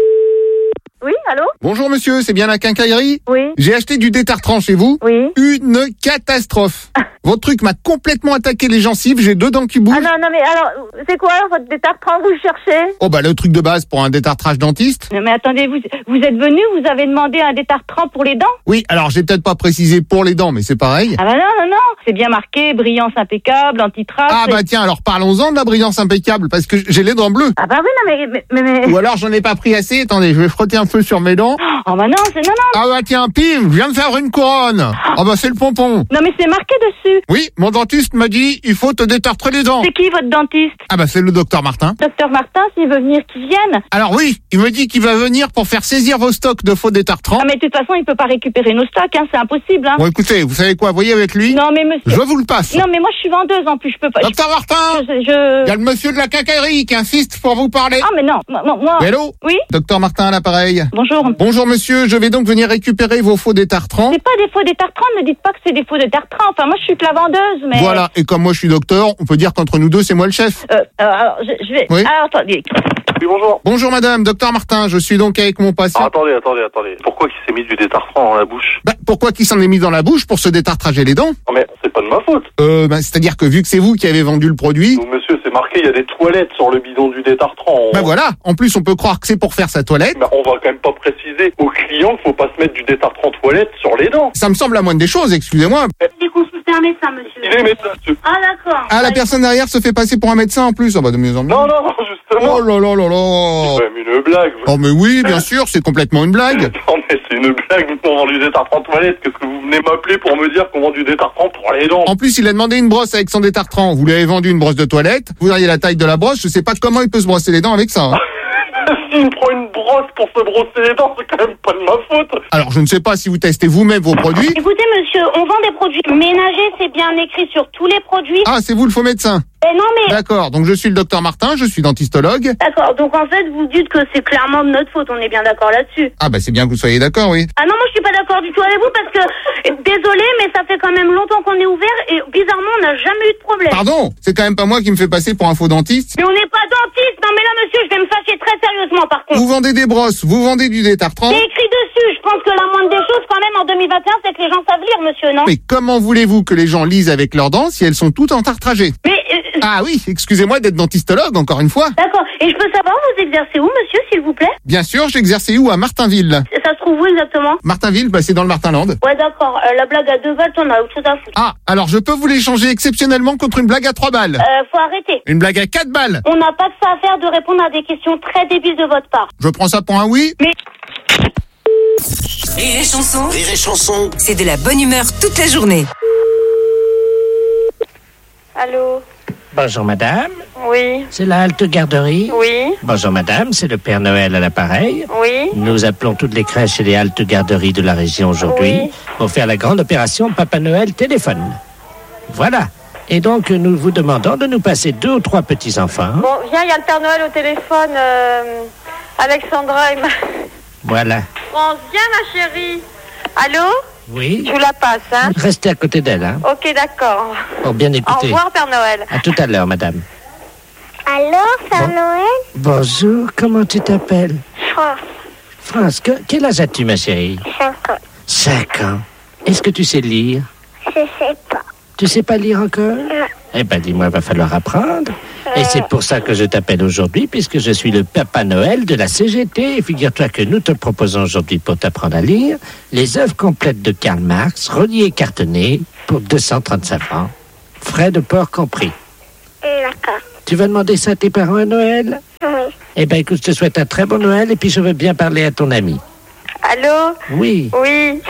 Oui, allô? Bonjour monsieur, c'est bien la quincaillerie? Oui. J'ai acheté du détartrant chez vous. Oui. Une catastrophe. Votre truc m'a complètement attaqué les gencives, j'ai deux dents qui bougent. Ah non, non, mais alors, c'est quoi votre détartrant vous cherchez? Oh bah le truc de base pour un détartrage dentiste. Non mais attendez, vous, vous êtes venu, vous avez demandé un détartrant pour les dents? Oui, alors j'ai peut-être pas précisé pour les dents, mais c'est pareil. Ah bah non, non, non, c'est bien marqué, brillance impeccable, anti-trace. Ah bah tiens, alors parlons-en de la brillance impeccable, parce que j'ai les dents bleues. Ah bah oui, non mais... mais, mais... Ou alors j'en ai pas pris assez, attendez, je vais frotter un peu sur mes dents. Oh bah non, c'est... non, non. Ah bah tiens, pim, je viens de faire une couronne. Ah bah c'est le pompon. Non mais c'est marqué dessus. Oui, mon dentiste m'a dit, il faut te détartrer les dents. C'est qui votre dentiste? Ah bah c'est le docteur Martin. Docteur Martin, s'il veut venir, qu'il vienne. Alors oui, il me dit qu'il va venir pour faire saisir vos stocks de faux détartrants. Ah mais de toute façon, il peut pas récupérer nos stocks, hein, c'est impossible, hein. Bon écoutez, vous savez quoi, voyez avec lui. Non mais monsieur... Je vous le passe. Non mais moi je suis vendeuse en plus, je peux pas... Docteur je... Martin, je, je... il y a le monsieur de la quincaillerie qui insiste pour vous parler. Ah mais non, moi... moi... Hello? Oui? Docteur Martin à l'appareil. Bonjour. Bonjour monsieur, je vais donc venir récupérer vos faux détartrants. C'est pas des faux détartrants, ne dites pas que c'est des faux détartrants. Enfin moi je suis que la vendeuse, mais... Voilà, et comme moi je suis docteur, on peut dire qu'entre nous deux c'est moi le chef. Euh, euh alors je, je vais... Oui. Ah, attendez. Oui, bonjour. Bonjour madame, docteur Martin, je suis donc avec mon patient. Ah, attendez, attendez, attendez. Pourquoi il s'est mis du détartrant dans la bouche? Bah, pourquoi qu'il s'en est mis dans la bouche pour se détartrager les dents? Non mais c'est pas de ma faute. Euh, bah, c'est-à-dire que vu que c'est vous qui avez vendu le produit... Donc, monsieur, c'est marqué, il y a des toilettes sur le bidon du détartrant. On... Bah voilà, en plus on peut croire que c'est pour faire sa toilette. Bah, on va quand même pas préciser aux clients qu'il faut pas se mettre du détartrant toilette sur les dents. Ça me semble la moindre des choses, excusez-moi. Du coup, c'est un médecin, monsieur. Il est médecin, monsieur. Ah, d'accord. Ah, la personne derrière se fait passer pour un médecin en plus. Ah bah de mieux en mieux. Non, non, non, justement. Oh là là là là. C'est quand même une blague. Oh mais oui, bien sûr, c'est complètement une blague. Non mais c'est une blague, on vend du détartrant toilette. Qu'est-ce que vous venez m'appeler pour me dire qu'on vend du détartrant pour les dents? En plus, il a demandé une brosse avec son détartrant. Vous lui avez vendu une brosse de toilette. Vous auriez la taille de la brosse. Je sais pas comment il peut se brosser les dents avec ça. Hein. S'il me prend une brosse pour se brosser les dents, c'est quand même pas de ma faute. Alors, je ne sais pas si vous testez vous-même vos produits. Écoutez, monsieur, on vend des produits ménagers, c'est bien écrit sur tous les produits. Ah, c'est vous le faux médecin. Eh non, mais... D'accord, donc je suis le docteur Martin, je suis dentistologue. D'accord, donc en fait, vous dites que c'est clairement de notre faute, on est bien d'accord là-dessus. Ah bah c'est bien que vous soyez d'accord, oui. Ah non, moi je suis pas d'accord du tout avec vous parce que, désolé, mais ça fait quand même longtemps qu'on est ouvert et bizarrement, on n'a jamais eu de problème. Pardon, c'est quand même pas moi qui me fait passer pour un faux dentiste. Mais on n'est pas dentiste, non mais là, monsieur, je vais me fâcher très sérieusement par contre. Vous vendez des brosses, vous vendez du détartrant. C'est écrit dessus, je pense que la moindre des choses quand même en deux mille vingt et un, c'est que les gens savent lire, monsieur, non? Mais comment voulez-vous que les gens lisent avec leurs dents si elles sont toutes entartragées? Mais... Euh... Ah oui, excusez-moi d'être dentistologue, encore une fois. D'accord, et je peux savoir, vous exercez où, monsieur, s'il vous plaît? Bien sûr, j'exerçais où? À Martinville. Ça se trouve où exactement? Martinville, bah c'est dans le Martinland. Ouais, d'accord, euh, la blague à deux balles, t'en as autre chose à foutre. Ah, alors je peux vous l'échanger exceptionnellement contre une blague à trois balles. Euh, faut arrêter. Une blague à quatre balles. On n'a pas de ça à faire de répondre à des questions très débiles de votre part. Je prends ça pour un oui. Mais... Rire et chanson. Rire et chanson. C'est de la bonne humeur toute la journée. Allô? Bonjour madame, Oui. c'est la halte garderie. Oui. Bonjour madame, c'est le Père Noël à l'appareil. Oui. Nous appelons toutes les crèches et les haltes garderies de la région aujourd'hui Oui. pour faire la grande opération Papa Noël téléphone. Voilà. Et donc nous vous demandons de nous passer deux ou trois petits enfants. Bon, viens, il y a le Père Noël au téléphone. Euh, Alexandra et ma... Voilà. France, viens ma chérie. Allô? Oui. Je vous la passe, hein? Restez à côté d'elle, hein. Ok, d'accord. Pour bien écouter. Au revoir, Père Noël. À tout à l'heure, madame. Allô, Père Bon. Noël? Bonjour, comment tu t'appelles? France, France, que- quel âge as-tu, ma chérie? cinq ans. Cinq ans. Est-ce que tu sais lire? Je sais pas. Tu sais pas lire encore? Non. Eh ben, dis-moi, va falloir apprendre. Et c'est pour ça que je t'appelle aujourd'hui, puisque je suis le Papa Noël de la C G T. Et figure-toi que nous te proposons aujourd'hui, pour t'apprendre à lire, les œuvres complètes de Karl Marx, reliées et cartonnées, pour deux cent trente-cinq francs. Frais de port compris. D'accord. Tu vas demander ça à tes parents à Noël? Oui. Eh ben, écoute, je te souhaite un très bon Noël, et puis je veux bien parler à ton ami. Allô? Oui. Oui.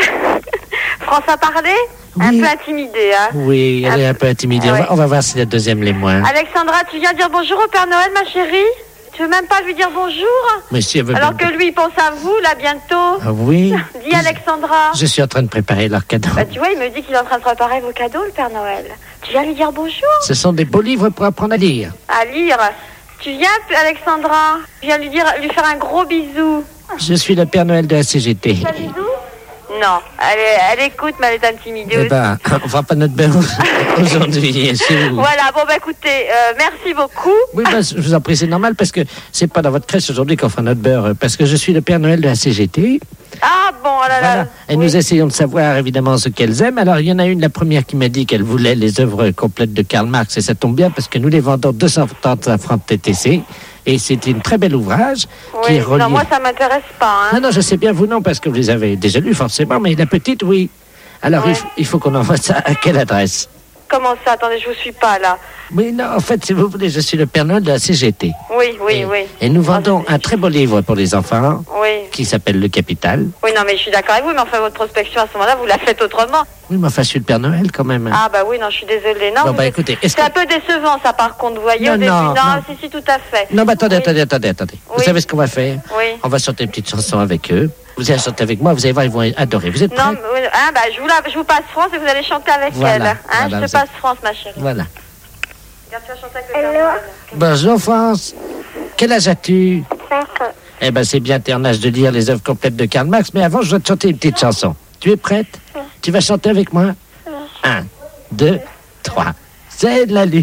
France a parlé? Un peu intimidée, hein? Oui, elle est un peu intimidée. On, Ouais. va, on va voir si la deuxième l'est moins. Alexandra, tu viens dire bonjour au Père Noël, ma chérie? Tu veux même pas lui dire bonjour? Mais si elle veut Alors bien- que lui, il pense à vous, là, bientôt. Ah oui. Dis, Alexandra. Je suis en train de préparer leur cadeau. Bah, tu vois, il me dit qu'il est en train de préparer vos cadeaux, le Père Noël. Tu viens lui dire bonjour? Ce sont des beaux livres pour apprendre à lire. À lire. Tu viens, Alexandra? Tu viens lui dire, lui faire un gros bisou. Je suis le Père Noël de la C G T. Un bisou? Non, elle, est- elle écoute, mais elle est intimidée Eh aussi. ben, on fera pas notre beurre aujourd'hui. c'est vous. Voilà, bon, bah écoutez, euh, merci beaucoup. Oui, ben, je vous en prie, c'est normal parce que c'est pas dans votre crèche aujourd'hui qu'on fera notre beurre. Parce que je suis le Père Noël de la C G T. Ah bon, oh là là. Voilà. Et nous essayons de savoir évidemment ce qu'elles aiment. Alors, il y en a une, la première, qui m'a dit qu'elle voulait les œuvres complètes de Karl Marx. Et ça tombe bien parce que nous les vendons deux cent trente francs de T T C. Et c'est un très bel ouvrage qui Oui, est relié. non, moi ça m'intéresse pas. Hein. Non, non, je sais bien, vous non, parce que vous les avez déjà lus forcément, mais la petite, oui. Alors, il, f- il faut qu'on envoie ça à quelle adresse? Comment ça? Attendez, je vous suis pas là. Oui, non, en fait, si vous voulez, je suis le Père Noël de la C G T. Oui, oui, oui. Et nous vendons un très beau livre pour les enfants Oui. qui s'appelle Le Capital. Oui, non, mais je suis d'accord avec vous, mais enfin votre prospection à ce moment-là, vous la faites autrement. Oui, mais enfin, je suis le Père Noël quand même. Ah bah oui, non, je suis désolée. Non, Bon, vous bah, êtes- écoutez, est-ce c'est un peu décevant ça par contre, vous voyez, Non, au début. non, Non, non. si, si, tout à fait. Non, mais attendez, attendez, attendez, attendez. Vous Oui. savez ce qu'on va faire? Oui. On va chanter une petite chanson avec eux. Vous allez chanter avec moi, vous allez voir, ils vont adorer. Vous êtes prêts? Non, mais, hein, bah, je vous, la, je vous passe France et vous allez chanter avec Voilà, elle. Hein, voilà, je vous te passe France, ma chérie. Voilà. Regarde, tu vas chanter avec le Père Noël. Bonjour, France. Quel âge as-tu? cinq ans. Eh ben, c'est bien, t'es en âge de lire les œuvres complètes de Karl Marx, mais avant, je dois te chanter une petite chanson. Tu es prête? Tu vas chanter avec moi? Un, deux, trois. C'est la lutte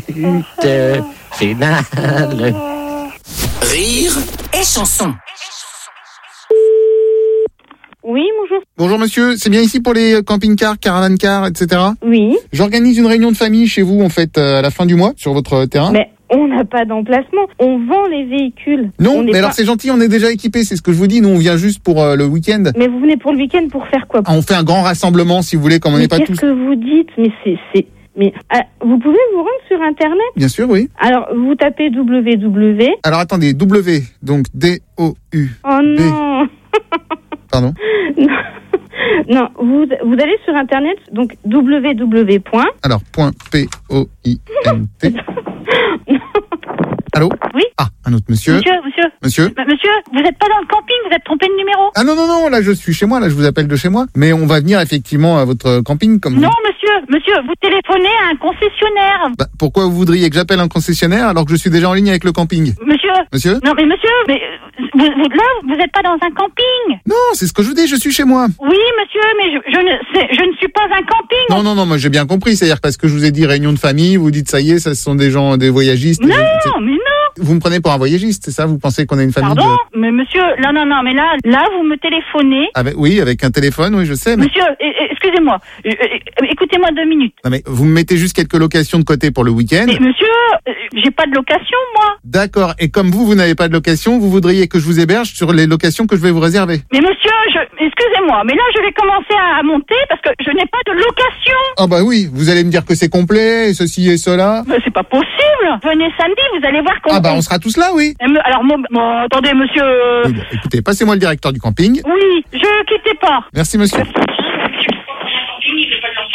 finale. Rire et chanson. Oui, bonjour. Bonjour monsieur, c'est bien ici pour les camping-cars, caravane-cars, et cetera. Oui. J'organise une réunion de famille chez vous en fait euh, à la fin du mois sur votre terrain. Mais on n'a pas d'emplacement. On vend les véhicules. Non, On n'est mais pas- alors c'est gentil, on est déjà équipé, c'est ce que je vous dis. Nous on vient juste pour euh, le week-end. Mais vous venez pour le week-end pour faire quoi? Ah, on fait un grand rassemblement si vous voulez, comme on Mais n'est pas qu'est-ce tous. que vous dites? Mais c'est, c'est, mais ah, vous pouvez vous rendre sur internet? Bien sûr, oui. Alors vous tapez w w w. Alors attendez, W, donc D O U. Oh non. Pardon. Non, vous, vous allez sur internet, donc w w w. Alors point P O I N T. Allô? Oui. Ah, un autre monsieur. Monsieur, monsieur. Monsieur. M- Monsieur, vous n'êtes pas dans le camping, vous êtes trompé de numéro. Ah non, non, non, là je suis chez moi, là je vous appelle de chez moi. Mais on va venir effectivement à votre camping comme Non, vous. monsieur, monsieur, vous téléphonez à un concessionnaire. Bah, pourquoi vous voudriez que j'appelle un concessionnaire alors que je suis déjà en ligne avec le camping? Monsieur. Monsieur? Non, mais monsieur, mais euh, vous, vous- là, vous n'êtes pas dans un camping. Non, c'est ce que je vous dis, je suis chez moi. Oui, monsieur, mais je, je, ne, c'est- je ne suis pas un camping. Non, non, non, moi j'ai bien compris, c'est-à-dire parce que je vous ai dit réunion de famille, vous dites ça y est, ça ce sont des gens, des voyagistes. Non, Vous- mais non. Vous me prenez pour un voyagiste, c'est ça? Vous pensez qu'on a une famille Pardon, de... mais monsieur, non, non, non, mais là, là, vous me téléphonez. Avec, oui, avec un téléphone, oui, je sais. Mais... Monsieur, eh, eh, excusez-moi, euh, euh, écoutez-moi deux minutes. Non, mais vous me mettez juste quelques locations de côté pour le week-end. Mais monsieur, euh, j'ai pas de location, moi. D'accord. Et comme vous, vous n'avez pas de location, vous voudriez que je vous héberge sur les locations que je vais vous réserver. Mais monsieur, je, excusez-moi, mais là, je vais commencer à, à monter parce que je n'ai pas de location. Ah bah oui, vous allez me dire que c'est complet, et ceci et cela. Mais c'est pas possible. Venez samedi, vous allez voir qu'on... Ah bah on sera tous là, oui. Eh, me- Alors, mon- bon, attendez, monsieur... euh, Oui, bon, écoutez, passez-moi le directeur du camping. Oui, je quittez pas. Merci, monsieur.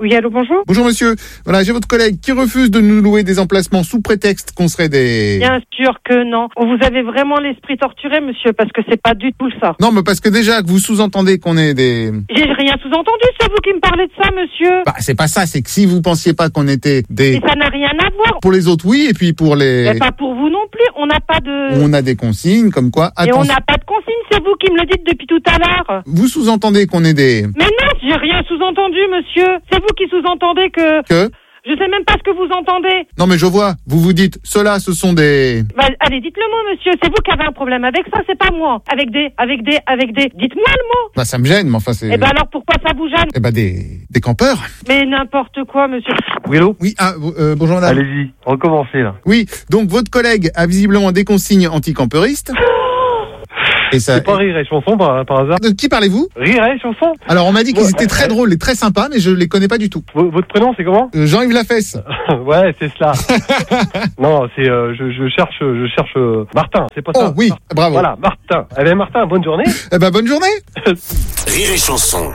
Oui, allô, bonjour. Bonjour monsieur. Voilà, j'ai votre collègue qui refuse de nous louer des emplacements sous prétexte qu'on serait des... Bien sûr que non. Vous avez vraiment l'esprit torturé, monsieur, parce que c'est pas du tout ça. Non, mais parce que déjà que vous sous-entendez qu'on est des... J'ai rien sous-entendu, c'est vous qui me parlez de ça, monsieur. Bah, c'est pas ça, c'est que si vous pensiez pas qu'on était des... Et ça n'a rien à voir. Pour les autres, oui, et puis pour les... Mais pas pour vous non plus, on n'a pas de... On a des consignes, comme quoi... Et Attention... on n'a pas de consignes, c'est vous qui me le dites depuis tout à l'heure. Vous sous-entendez qu'on est des... Mais non, j'ai rien sous-entendu, monsieur. C'est vous qui sous-entendez que... Que Je sais même pas ce que vous entendez. Non, mais je vois, vous vous dites, ceux-là, ce sont des... Bah, allez, dites-le moi, monsieur. C'est vous qui avez un problème avec ça, c'est pas moi. Avec des, avec des, avec des... Dites-moi le mot. Bah, ça me gêne, mais enfin, c'est... Eh ben alors, pourquoi ça vous gêne? Eh ben, des... des campeurs. Mais n'importe quoi, monsieur. Oui, allô? Oui, ah, euh, bonjour madame. Allez-y, recommencez là. Oui, donc votre collègue a visiblement des consignes anti-camperistes. Et ça... C'est pas Rire et Chanson par, par hasard? De qui parlez-vous? Rire et Chanson? Alors on m'a dit qu'ils Ouais, étaient très euh, drôles et très sympas, mais je les connais pas du tout. V- votre prénom c'est comment? Euh, Jean-Yves Lafesse. Ouais, c'est cela. Non, c'est euh, je, je cherche je cherche euh, Martin, c'est pas ça? Oh oui, bravo. Voilà, Martin. Eh bien Martin, bonne journée. Eh ben bonne journée. Rire et Chanson.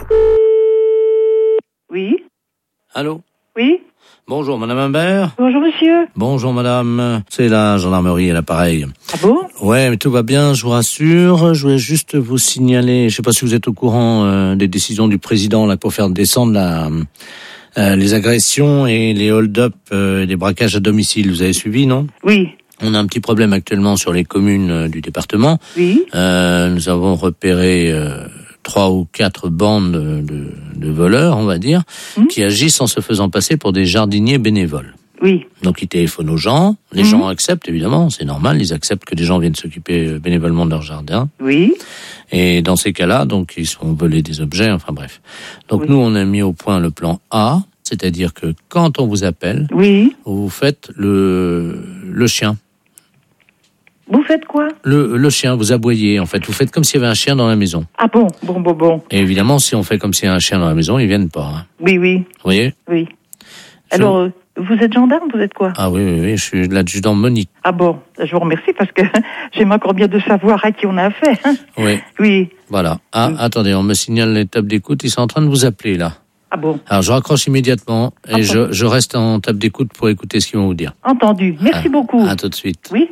Oui. Allô? Oui. Bonjour, madame Imbert. Bonjour, monsieur. Bonjour, madame. C'est la gendarmerie à l'appareil. Ah bon? Ouais, mais tout va bien, je vous rassure. Je voulais juste vous signaler, je sais pas si vous êtes au courant euh, des décisions du président là pour faire descendre la, euh, les agressions et les hold-up euh, et les braquages à domicile. Vous avez suivi, non? Oui. On a un petit problème actuellement sur les communes euh, du département. Oui. Euh, nous avons repéré euh, trois ou quatre bandes de, de, de voleurs, on va dire, mmh. qui agissent en se faisant passer pour des jardiniers bénévoles. Oui. Donc ils téléphonent aux gens, les mmh. gens acceptent évidemment, c'est normal, ils acceptent que des gens viennent s'occuper bénévolement de leur jardin. Oui. Et dans ces cas-là, donc ils se font voler des objets, enfin bref. Donc oui. Nous on a mis au point le plan A, c'est-à-dire que quand on vous appelle, oui. vous faites le le chien. Vous faites quoi? Le, le chien, vous aboyez, en fait. Vous faites comme s'il y avait un chien dans la maison. Ah bon, bon, bon, bon. Et évidemment, si on fait comme s'il y a un chien dans la maison, ils viennent pas. Hein. Oui, oui. Vous voyez? Oui. Alors, euh, vous êtes gendarme, vous êtes quoi? Ah oui, oui, oui, je suis l'adjudant Monique. Ah bon, je vous remercie parce que j'aime encore bien de savoir à qui on a affaire. Hein. Oui. Oui. Voilà. Ah, oui. Attendez, on me signale les tables d'écoute, ils sont en train de vous appeler, là. Ah bon? Alors, je raccroche immédiatement et je, je reste en table d'écoute pour écouter ce qu'ils vont vous dire. Entendu. Merci ah, beaucoup. À tout de suite. Oui.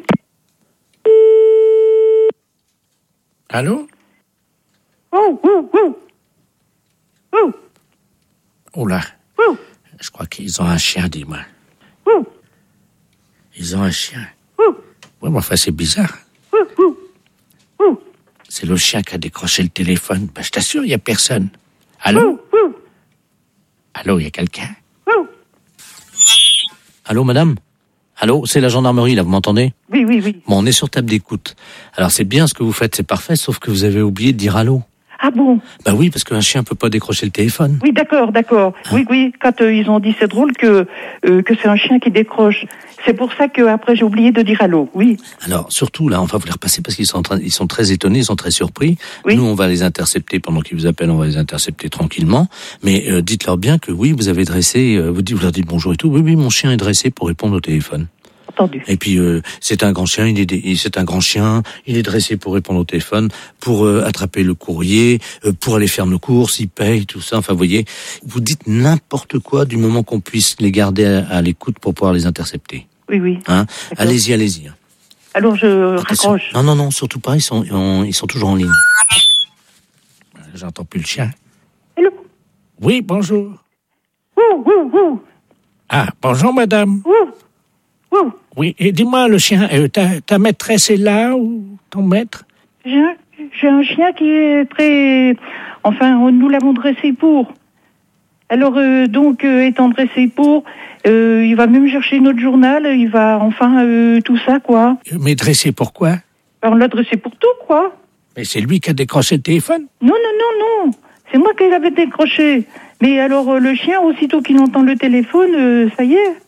Allô? Oh, oh, oh. Oh. Oh là. Oh. Je crois qu'ils ont un chien, dis-moi. Oh. Ils ont un chien. Oh. Oui, mais enfin, c'est bizarre. Oh. Oh. Oh. C'est le chien qui a décroché le téléphone. Ben, je t'assure, il n'y a personne. Allô? Oh. Oh. Allô, il y a quelqu'un? Oh. Allô, madame? Allô, c'est la gendarmerie, là, vous m'entendez? Oui, oui, oui. Bon, on est sur table d'écoute. Alors, c'est bien ce que vous faites, c'est parfait, sauf que vous avez oublié de dire allô. Ah bon? Bah oui, parce qu'un chien peut pas décrocher le téléphone. Oui, d'accord, d'accord. Hein? Oui, oui, quand euh, ils ont dit, c'est drôle que euh, que c'est un chien qui décroche. C'est pour ça que après j'ai oublié de dire allô, oui. Alors, surtout, là, on va vous les repasser parce qu'ils sont en train, ils sont très étonnés, ils sont très surpris. Oui. Nous, on va les intercepter pendant qu'ils vous appellent, on va les intercepter tranquillement. Mais euh, dites-leur bien que oui, vous avez dressé, euh, vous, dites, vous leur dites bonjour et tout. Oui, oui, mon chien est dressé pour répondre au téléphone. Entendu. Et puis euh, c'est un grand chien, il est c'est un grand chien, il est dressé pour répondre au téléphone, pour euh, attraper le courrier, euh, pour aller faire nos courses, il paye tout ça. Enfin, vous voyez, vous dites n'importe quoi du moment qu'on puisse les garder à, à l'écoute pour pouvoir les intercepter. Oui, oui. Hein? Allez-y, allez-y. Alors je Attention. raccroche. Non, non, non, surtout pas. Ils sont, on, ils sont toujours en ligne. J'entends plus le chien. Hello. Oui, bonjour. Ouh, ouh, ouh. Ah, bonjour, madame. Ouh. Ouh. Oui, et dis-moi, le chien, euh, ta, ta maîtresse est là ou ton maître? J'ai un, j'ai un chien qui est très... Enfin, nous l'avons dressé pour. Alors, euh, donc, euh, étant dressé pour, euh, il va même chercher notre journal, il va, enfin, euh, tout ça, quoi. Mais dressé pour quoi? On l'a dressé pour tout, quoi. Mais c'est lui qui a décroché le téléphone? Non, non, non, non. C'est moi qui l'avais décroché. Mais alors, euh, le chien, aussitôt qu'il entend le téléphone, euh, ça y est.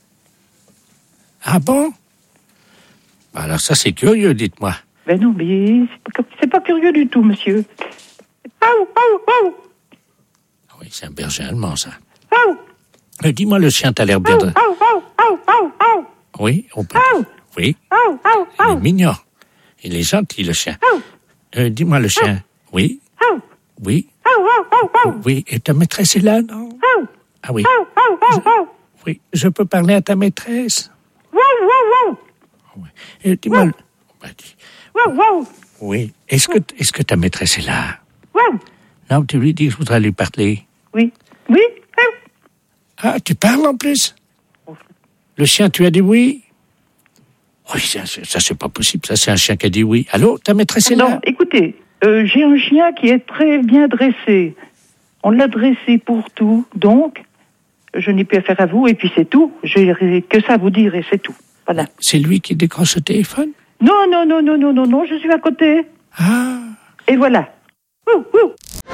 Ah bon? Alors ça, c'est curieux, dites-moi. Ben non, mais c'est pas, c'est pas curieux du tout, monsieur. Aou, aou, aou. Oui, c'est un berger allemand, ça. Aou. Mais dis-moi, le chien, t'as l'air bien de... Aou, aou, aou, aou, aou. Oui, on peut... Aou. Oui. Aou, aou, Il aou. est mignon. Il est gentil, le chien. Aou. Euh, dis-moi, le chien. Oui. Aou. Oui. Aou, aou, aou, aou. Oui, et ta maîtresse est là, non? Aou. Ah oui. Oh, oh, oh, oh. Oui, je peux parler à ta maîtresse. Wow, wow, wow. Et dis-moi... Wow. Wow, wow. Oui. Est-ce que, est-ce que ta maîtresse est là? Wow. Non, tu lui dis que je voudrais lui parler. Oui. Oui. Ah, tu parles en plus? Le chien, tu as dit oui? Oui, ça, ça c'est pas possible. Ça, c'est un chien qui a dit oui. Allô, ta maîtresse est là? Non, écoutez, euh, j'ai un chien qui est très bien dressé. On l'a dressé pour tout, donc je n'ai plus affaire à vous, et puis c'est tout. J'ai que ça à vous dire, et c'est tout. Voilà. C'est lui qui décroche le téléphone? Non, non, non, non, non, non, non, je suis à côté. Ah. Et voilà. Ouh, ouh.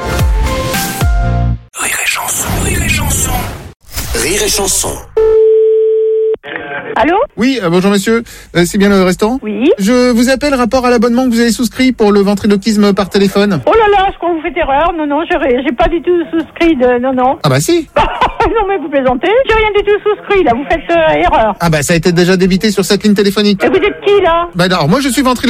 Rire et chanson, rire et chanson. Rire et chanson. Allô? Oui, euh, bonjour monsieur, euh, c'est bien le restaurant? Oui. Je vous appelle rapport à l'abonnement que vous avez souscrit pour le ventriloquisme par téléphone. Oh là là, je crois que vous faites erreur. Non, non, j'ai j'ai pas du tout souscrit de... Non, non. Ah bah si. Non, mais vous plaisantez. J'ai rien du tout souscrit, là. Vous faites euh, erreur. Ah bah ça a été déjà débité sur cette ligne téléphonique. Et vous êtes qui, là? Bah alors moi je suis ventriloquiste.